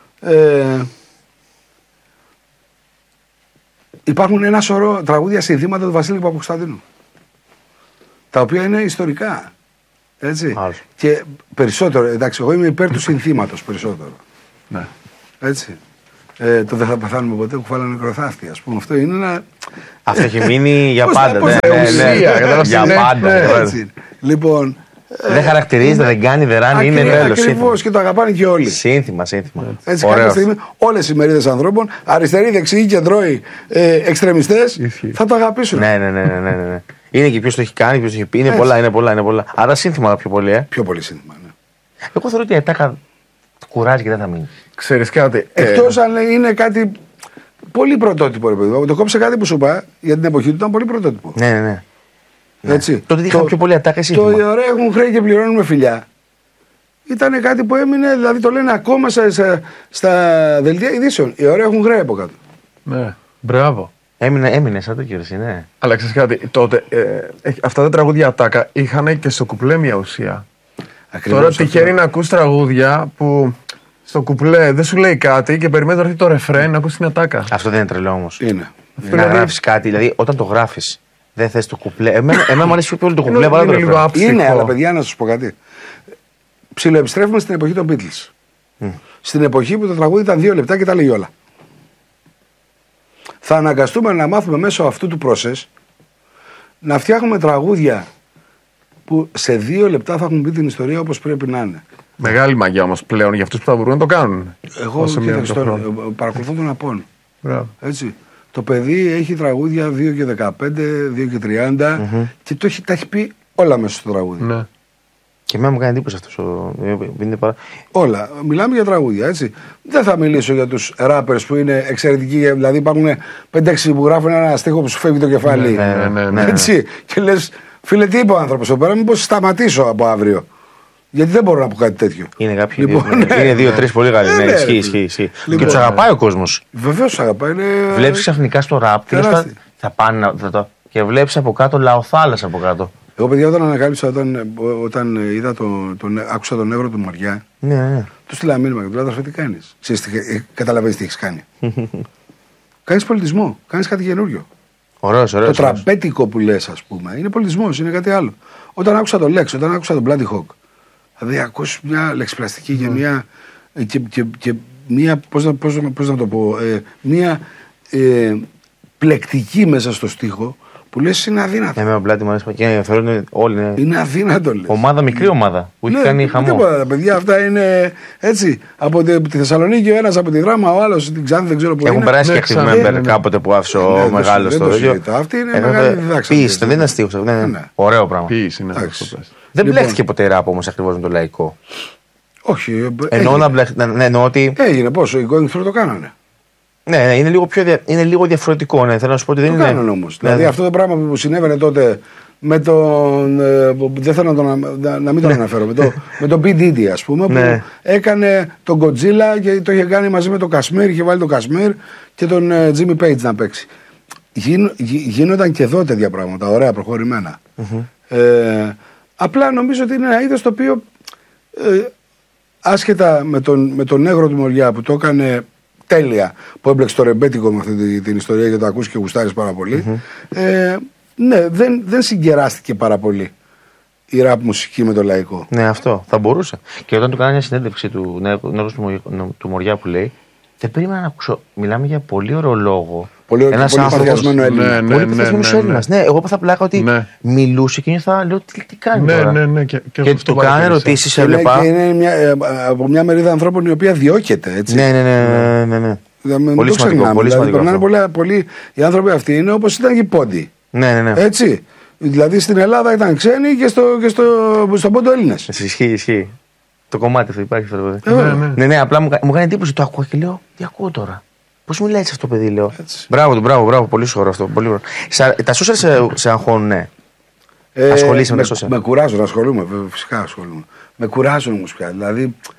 Υπάρχουν ένα σωρό τραγούδια συνθήματα του Βασίλη Παπακοσταντίνου. Τα οποία είναι ιστορικά. Έτσι. Μάλιστα. Και περισσότερο, εντάξει, εγώ είμαι υπέρ του συνθήματος περισσότερο. Ναι. Έτσι. Το δεν θα πεθάνουμε ποτέ, κουφάλα νεκροθάφτη. Ας πούμε, αυτό είναι ένα. Αυτό έχει μείνει για πάντα. Για πάντα. Έτσι. Λοιπόν. Δεν χαρακτηρίζεται, δεν κάνει, δεν ράνει, είναι τέλος. Ακριβώς, και το αγαπάνε και όλοι. Σύνθημα. Έτσι, κάποια στιγμή όλες οι μερίδες ανθρώπων, αριστεροί, δεξιοί, κεντρώοι, εξτρεμιστές, θα το αγαπήσουν. Ναι. Είναι και ποιος το έχει κάνει, ποιος το έχει πει. Είναι πολλά. Άρα σύνθημα πιο πολύ, Πιο πολύ σύνθημα, ναι. Εγώ θεωρώ ότι η ατάκα κουράζει και δεν θα μείνει. Ξέρεις κάτι. Εκτός αν είναι κάτι πολύ πρωτότυπο, ρε παιδί. Το κόψε κάτι που σου είπα για την εποχή του ήταν πολύ πρωτότυπο. Ναι. Έτσι. Τότε είχα πιο πολύ ατάκα σύνθημα. Το ωραία έχουν χρέη και πληρώνουμε φιλιά. Ήταν κάτι που έμεινε, δηλαδή το λένε ακόμα στα δελτία ειδήσεων. Οι ωραία έχουν χρέη από κάτω. Ναι, μπράβο. Έμεινε σαν το κύριο, ναι. Αλλά ξέρεις κάτι, τότε αυτά τα τραγούδια ατάκα είχαν και στο κουπλέ μια ουσία. Ακριβώς. Τώρα τυχαίνει να ακούς τραγούδια που στο κουπλέ δεν σου λέει κάτι και περιμένεις να έρθει το ρεφρέν να ακούς την ατάκα. Αυτό δεν είναι τρελό όμως. Είναι. Να γράφεις κάτι, δηλαδή όταν το γράφεις, δεν θες το κουπλέ. Εμένα μου αρέσει πιο πολύ το κουπλέ παρά το ρεφρέν. Είναι, αλλά παιδιά, να σας πω κάτι. Ψιλοεπιστρέφουμε στην εποχή των Beatles. Στην εποχή που το τραγούδι ήταν 2 λεπτά και τα λέει όλα. Θα αναγκαστούμε να μάθουμε μέσω αυτού του process να φτιάχνουμε τραγούδια που σε 2 λεπτά θα έχουν πει την ιστορία όπως πρέπει να είναι. Μεγάλη μαγιά όμως πλέον για αυτούς που θα μπορούν να το κάνουν. Εγώ παρακολουθώ τον Απόν. Έτσι. Το παιδί έχει τραγούδια 2 και 15, 2 και 30 και τα έχει πει όλα μέσα στο τραγούδι. Ναι. Και εμένα μου κάνει εντύπωση αυτό. Όλα. Μιλάμε για τραγούδια, έτσι. Δεν θα μιλήσω για τους rappers που είναι εξαιρετικοί. Δηλαδή υπάρχουν 5-6 που γράφουν ένα στίχο που σου φεύγει το κεφάλι. Ναι. Έτσι. Και λες, φίλε, τι είπε ο άνθρωπος εδώ πέρα, μήπως σταματήσω από αύριο. Γιατί δεν μπορώ να πω κάτι τέτοιο. Είναι κάποιοι. Λοιπόν, είναι 2-3 πολύ καλοί. Ναι, ισχύει. Λοιπόν, και τους αγαπάει ο κόσμος. Βεβαίως τους αγαπάει. Βλέπεις ξαφνικά στο ραπ θα πάνε και βλέπεις από κάτω λαοθάλασσα από κάτω. Εγώ, παιδιά, όταν ανακάλυψα, όταν άκουσα τον Εύρο του Μαριά, ναι. του στείλα μήνυμα και του λέω: Αδερφέ, τι κάνεις? Καταλαβαίνεις τι έχεις κάνει. Κάνεις πολιτισμό, κάνεις κάτι καινούριο. Ωραίος. Το τραμπέτικο που λες, ας πούμε, είναι πολιτισμός, είναι κάτι άλλο. Όταν άκουσα τον Lex, όταν άκουσα τον Bloody Hawk, δηλαδή ακούσεις μια λεξιπλαστική και μια. Πώς να το πω, μια πλεκτική μέσα στο στίχο. Που λες είναι αδύνατο. Εμένα ο Πλάτη μου αρέσει και θεωρώ όλοι. Είναι αδύνατο, λες. Ομάδα, μικρή ομάδα που έχει κάνει χαμό. Τίποτα, τα παιδιά αυτά είναι έτσι. Από τη Θεσσαλονίκη ο ένας, από τη Δράμα ο άλλος, την Ξάνθη δεν ξέρω πού είναι. Έχουν περάσει και active member κάποτε που άφησε ο μεγάλος το ίδιο. Αυτή είναι μεγάλη διδάξη. Ποιήση, δεν είναι στίχος. Ωραίο πράγμα. Ποιήση είναι. Δεν μπλέχτηκε ποτέ η ράπ όμως ακριβώς με το λαϊκό. Όχι. Εννοώ ότι. Έγινε πόσο, οι Going Through το κάνανε. Ναι, είναι λίγο διαφορετικό. Ναι. Θέλω να σου πω ότι δεν είναι. Το κάνουν όμως. Δηλαδή αυτό το πράγμα που συνέβαινε τότε με τον. Δεν θέλω να μην τον αναφέρω. Με τον P. Diddy, ας πούμε, που έκανε τον Godzilla και το είχε κάνει μαζί με τον Κασμίρ. Είχε βάλει τον Κασμίρ και τον Jimmy Page να παίξει. Γίνονταν και εδώ τέτοια πράγματα, ωραία, προχωρημένα. Απλά νομίζω ότι είναι ένα είδος το οποίο άσχετα με τον Νέγρο του Μοριά που το έκανε τέλεια, που έμπλεξε το ρεμπέτικο με αυτή την ιστορία και το ακούσει και γουστάρεις πάρα πολύ. Ναι, δεν συγκεράστηκε πάρα πολύ η ραπ μουσική με το λαϊκό. Ναι, αυτό θα μπορούσε. Και όταν του κάνανε μια συνέντευξη του Νέγρου του Μοριά που λέει, δεν περίμενα να ακούσω. Μιλάμε για πολύ ωραίο λόγο. Πολύ παθιασμένο Έλληνα. Πολύ παθιασμένο Έλληνα. Ναι, εγώ θα πλάκα ότι μιλούσε και θα λέω τι κάνει τώρα. Ναι. Και του κάνανε ερωτήσεις, έβλεπα. Και είναι από μια μερίδα ανθρώπων η οποία διώκεται. Έτσι. Ναι. Πολύ σημαντικό. Δηλαδή, περνάνε πολλοί οι άνθρωποι αυτοί είναι όπως ήταν και οι πόντοι. Ναι. Έτσι. Δηλαδή στην Ελλάδα ήταν ξένοι και στον πόντο Έλληνες. Ισχύει. Το κομμάτι αυτό υπάρχει αυτό το παιδί. Ναι, απλά μου κάνει εντύπωση. Το ακούω και λέω, τι ακούω τώρα. Πώς μιλάει αυτό το παιδί, λέω. Μπράβο, πολύ σοβαρό αυτό. Τα social σε αγχώνουν, ναι. Ασχολείσαι με τα social. Με κουράζουν, ασχολούμαι, φυσικά ασχολούμαι. Με κουράζουν όμως πια. Δηλαδή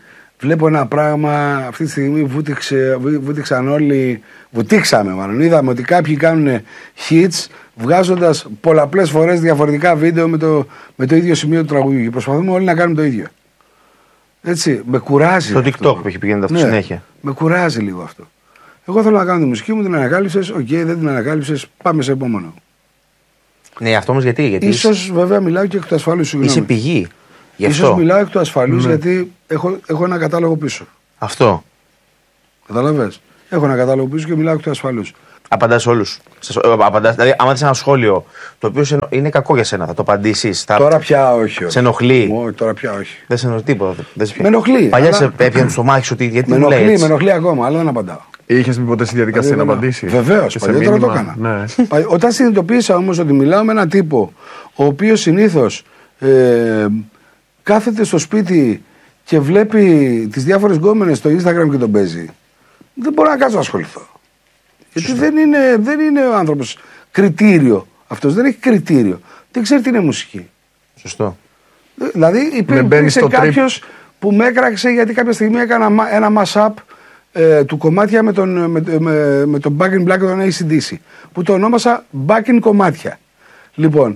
βλέπω ένα πράγμα. Αυτή τη στιγμή βούτυξαν όλοι. Βουτήξαμε μάλλον. Είδαμε ότι κάποιοι κάνουν hits βγάζοντας πολλαπλές φορές διαφορετικά βίντεο με το ίδιο σημείο του τραγουδιού. Και προσπαθούμε όλοι να κάνουμε το ίδιο. Έτσι, με κουράζει. Το TikTok που έχει πηγαίνει αυτό συνέχεια. Με κουράζει λίγο αυτό. Εγώ θέλω να κάνω τη μουσική μου, την ανακάλυψες. Οκ, δεν την ανακάλυψες. Πάμε σε επόμενο. Ναι, αυτό όμως γιατί. Ίσως βέβαια μιλάω και εκ του ασφαλούς. Είσαι πηγή. Ίσως μιλάω εκ του ασφαλούς γιατί έχω ένα κατάλογο πίσω. Αυτό. Καταλαβες. Έχω ένα κατάλογο πίσω και μιλάω εκ του ασφαλούς. Απαντάς όλους. Δηλαδή, άμα δεις ένα σχόλιο το οποίο είναι κακό για σένα, θα το απαντήσεις. Τώρα πια όχι. Σε ενοχλεί. Τώρα πια όχι. Δεν σε ενοχλεί τίποτα. Με ενοχλεί. Παλιά σε έπιανε στο μάχη σου γιατί με ενοχλεί ακόμα, αλλά δεν απαντάω. Είχες πει ποτέ στη διαδικασία να απαντήσει? Βεβαίως, παλιότερα το έκανα. Ναι. Όταν συνειδητοποίησα όμως ότι μιλάω με έναν τύπο ο οποίος συνήθως κάθεται στο σπίτι και βλέπει τις διάφορες γκόμενες στο Instagram και τον παίζει, δεν μπορώ να κάτσω να ασχοληθώ. Γιατί δεν είναι ο άνθρωπος κριτήριο. Αυτός δεν έχει κριτήριο. Δεν ξέρει τι είναι μουσική. Σωστό. Δηλαδή υπήρξε κάποιος που με έκραξε γιατί κάποια στιγμή έκανα ένα mash-up του κομμάτια με τον Back in Black των AC/DC που το ονόμασα Back in κομμάτια. Λοιπόν,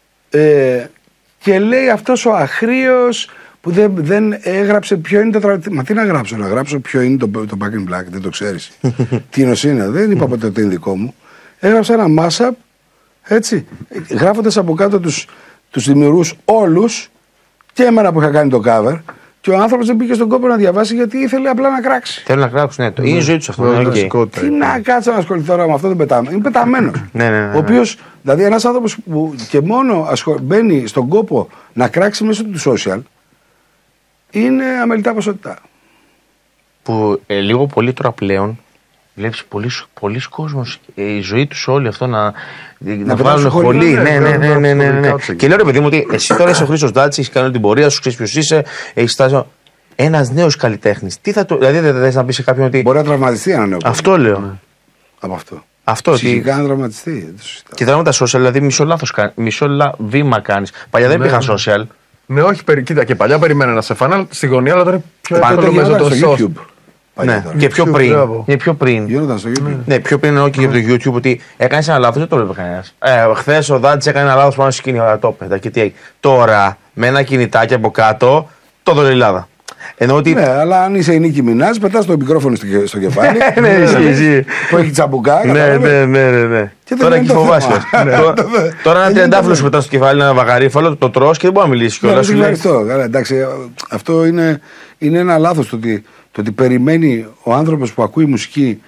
και λέει αυτός ο αχρίος που δεν έγραψε ποιο είναι το τραγούδι. Μα τι να γράψω ποιο είναι το Back in Black, δεν το ξέρεις. Τι είναι, δεν είπα ποτέ ότι είναι δικό μου. Έγραψα ένα mash-up, έτσι, γράφοντας από κάτω τους δημιουργούς όλους και εμένα που είχα κάνει το cover. Και ο άνθρωπος δεν πήγε στον κόπο να διαβάσει γιατί ήθελε απλά να κράξει. Θέλει να κράξουν, ναι. Είναι η ζωή του αυτό. Τι να κάτσω να ασχοληθώ τώρα με αυτό τον πεταμένο. Είναι πεταμένος. Ναι. Ο οποίος, δηλαδή ένας άνθρωπος που και μόνο μπαίνει στον κόπο να κράξει μέσω του social, είναι αμελητά ποσότητα. Που λίγο πολύ τώρα πλέον βλέπεις πολλοί κόσμος η ζωή τους όλοι αυτό να βάλουν χολή. Ναι. Και λέω ρε παιδί μου ότι εσύ τώρα είσαι ο Χρήστος Ντάτσης, έχεις κάνει την πορεία σου, ξέρεις ποιος είσαι, έχεις φτάσει. Ένας νέος καλλιτέχνης. Δηλαδή δεν θες να πεις σε κάποιον ότι. Μπορεί να τραυματιστεί ένα νέο. Αυτό λέω. Από αυτό. Ψυχικά να τραυματιστεί. Και τώρα με τα social, δηλαδή μισό βήμα κάνεις. Παλιά δεν υπήρχαν social. Ναι, όχι, κοίτα και παλιά περιμένα να σε φάνε στη γωνία, αλλά τώρα πιο εύκολο μέσα το YouTube. Ναι, και πιο πριν. Γίνονταν στο YouTube. Ναι, πιο πριν εννοώ και για το YouTube ότι έκανε ένα λάθος, δεν το βλέπει κανένα. Χθες ο Δάντης έκανε ένα λάθος πάνω στη σκηνή, το έπαιζε. Και τι έγινε. Τώρα με ένα κινητάκι από κάτω, το δω Ελλάδα. Ότι... Ναι, αλλά αν είσαι η Νίκη Μινάζ, πετάς το μικρόφωνο στο κεφάλι. Ναι, ισχύει. Που έχει τσαμπουκά. Ναι. Τώρα έχει φοβάσει. Τώρα ένα τριαντάφυλλο σου πετάς στο κεφάλι, ένα βαγαρίφαλο, το τρως και δεν μπορεί να μιλήσει κιόλας. Ευχαριστώ. Εντάξει, αυτό είναι ένα λάθος το ότι περιμένει ο άνθρωπος που ακούει μουσική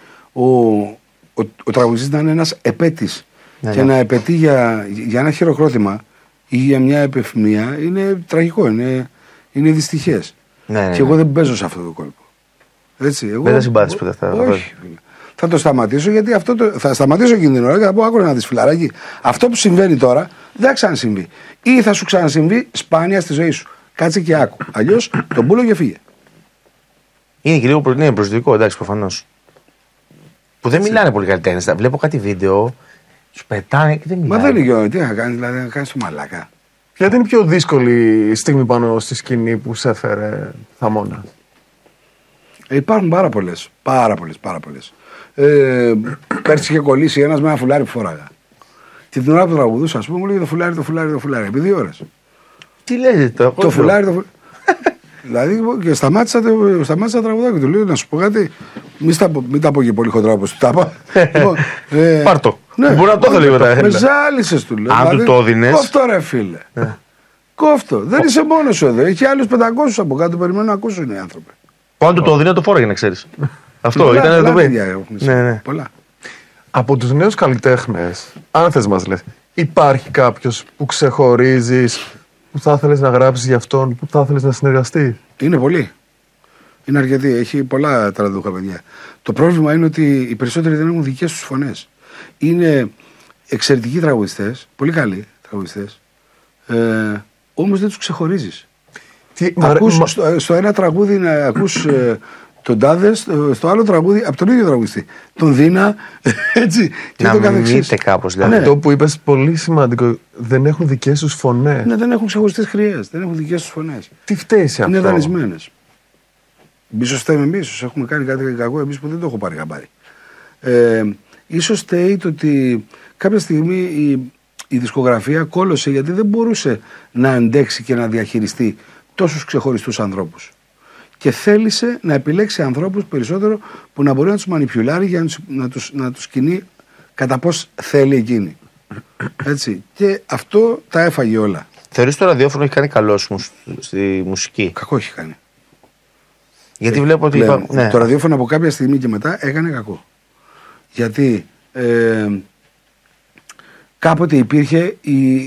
ο τραγουδιστής να είναι ένας επέτης και να επαιτεί για ένα χειροκρότημα ή για μια επεφημία είναι τραγικό, είναι δυστυχές. Ναι. Και εγώ δεν παίζω σε αυτό το κόλπο. Δεν θα συμπάθεις ποτέ αυτά. Όχι. Θα το σταματήσω γιατί θα σταματήσω εκείνη την ώρα και θα πω άκουρα να δεις φιλαράκι. Αυτό που συμβαίνει τώρα δεν θα ξανασυμβεί. Ή θα σου ξανασυμβεί σπάνια στη ζωή σου. Κάτσε και άκου. Αλλιώς τον πούλο και φύγε. Είναι και λίγο προσδοτικό, εντάξει, προφανώς. Που δεν μιλάνε πολύ καλλιτέχνες. Βλέπω κάτι βίντεο, σου πετάνε και δεν μιλάνε. Μα δεν είναι τι να κάνεις, δηλαδή να κάνεις το μαλάκα. Γιατί είναι η πιο δύσκολη στιγμή πάνω στη σκηνή που σε έφερε Θαμώνα? Υπάρχουν πάρα πολλές. Πέρσι είχε κολλήσει ένας με ένα φουλάρι που φοράγα. Και την ώρα που τραγουδούσα, ας πούμε, μου λέγε το φουλάρι. Επί 2 ώρες. Τι λέτε το φουλάρι. Δηλαδή και σταμάτησα να τραγουδάω και του λέω να σου πω κάτι. Μην τα πω και πολύ χοντρά όπως του τα είπα. Πάρτο. Μπορεί να το θέλει μετά. Με ζάλισες του λέω. Αν του το έδινες. Κόφτο ρε φίλε. Κόφτο. Δεν είσαι μόνος σου εδώ. Έχει άλλους 500 από κάτω περιμένουν να ακούσουν οι άνθρωποι. Αν του το έδινε το φόραγε να ξέρεις. Αυτό ήταν το παιδί. Πολλά. Από τους νέους καλλιτέχνες, αν θες μας λες, υπάρχει κάποιος που ξεχωρίζεις, που θα ήθελες να γράψεις για αυτόν, που θα ήθελες να συνεργαστεί? Είναι πολλοί. Είναι αρκετοί. Έχει πολλά ταλαντούχα παιδιά. Το πρόβλημα είναι ότι οι περισσότεροι δεν έχουν δικές τους φωνές. Είναι εξαιρετικοί τραγουδιστές, πολύ καλοί τραγουδιστές, όμως δεν τους ξεχωρίζεις. Στο ένα τραγούδι να ακούς τον τάδε, στο άλλο τραγούδι από τον ίδιο τραγουδιστή. Τον Δίνα, έτσι. Και να το καθεξής. κάπως δηλαδή. Αυτό που είπες πολύ σημαντικό. Δεν έχουν δικές τους φωνές. Ναι, δεν έχουν ξεχωριστές χρειές. Δεν έχουν δικές τους φωνές. Τι φταίει σε αυτό? Είναι δανεισμένες. Ίσως φταίμε εμείς, ίσως έχουμε κάνει κάτι κακό εμείς που δεν το έχω πάρει χαμπάρι. Ίσως φταίει το ότι κάποια στιγμή η δισκογραφία κόλωσε γιατί δεν μπορούσε να αντέξει και να διαχειριστεί τόσους ξεχωριστούς ανθρώπους. Και θέλησε να επιλέξει ανθρώπους περισσότερο που να μπορεί να τους μανιπιουλάρει για να τους κινεί κατά πώς θέλει εκείνη. Έτσι. Και αυτό τα έφαγε όλα. Θεωρείς το ραδιόφωνο έχει κάνει καλό στη μουσική? Κακό έχει κάνει. Γιατί βλέπω ότι το ραδιόφωνο από κάποια στιγμή και μετά έκανε κακό. Γιατί κάποτε υπήρχε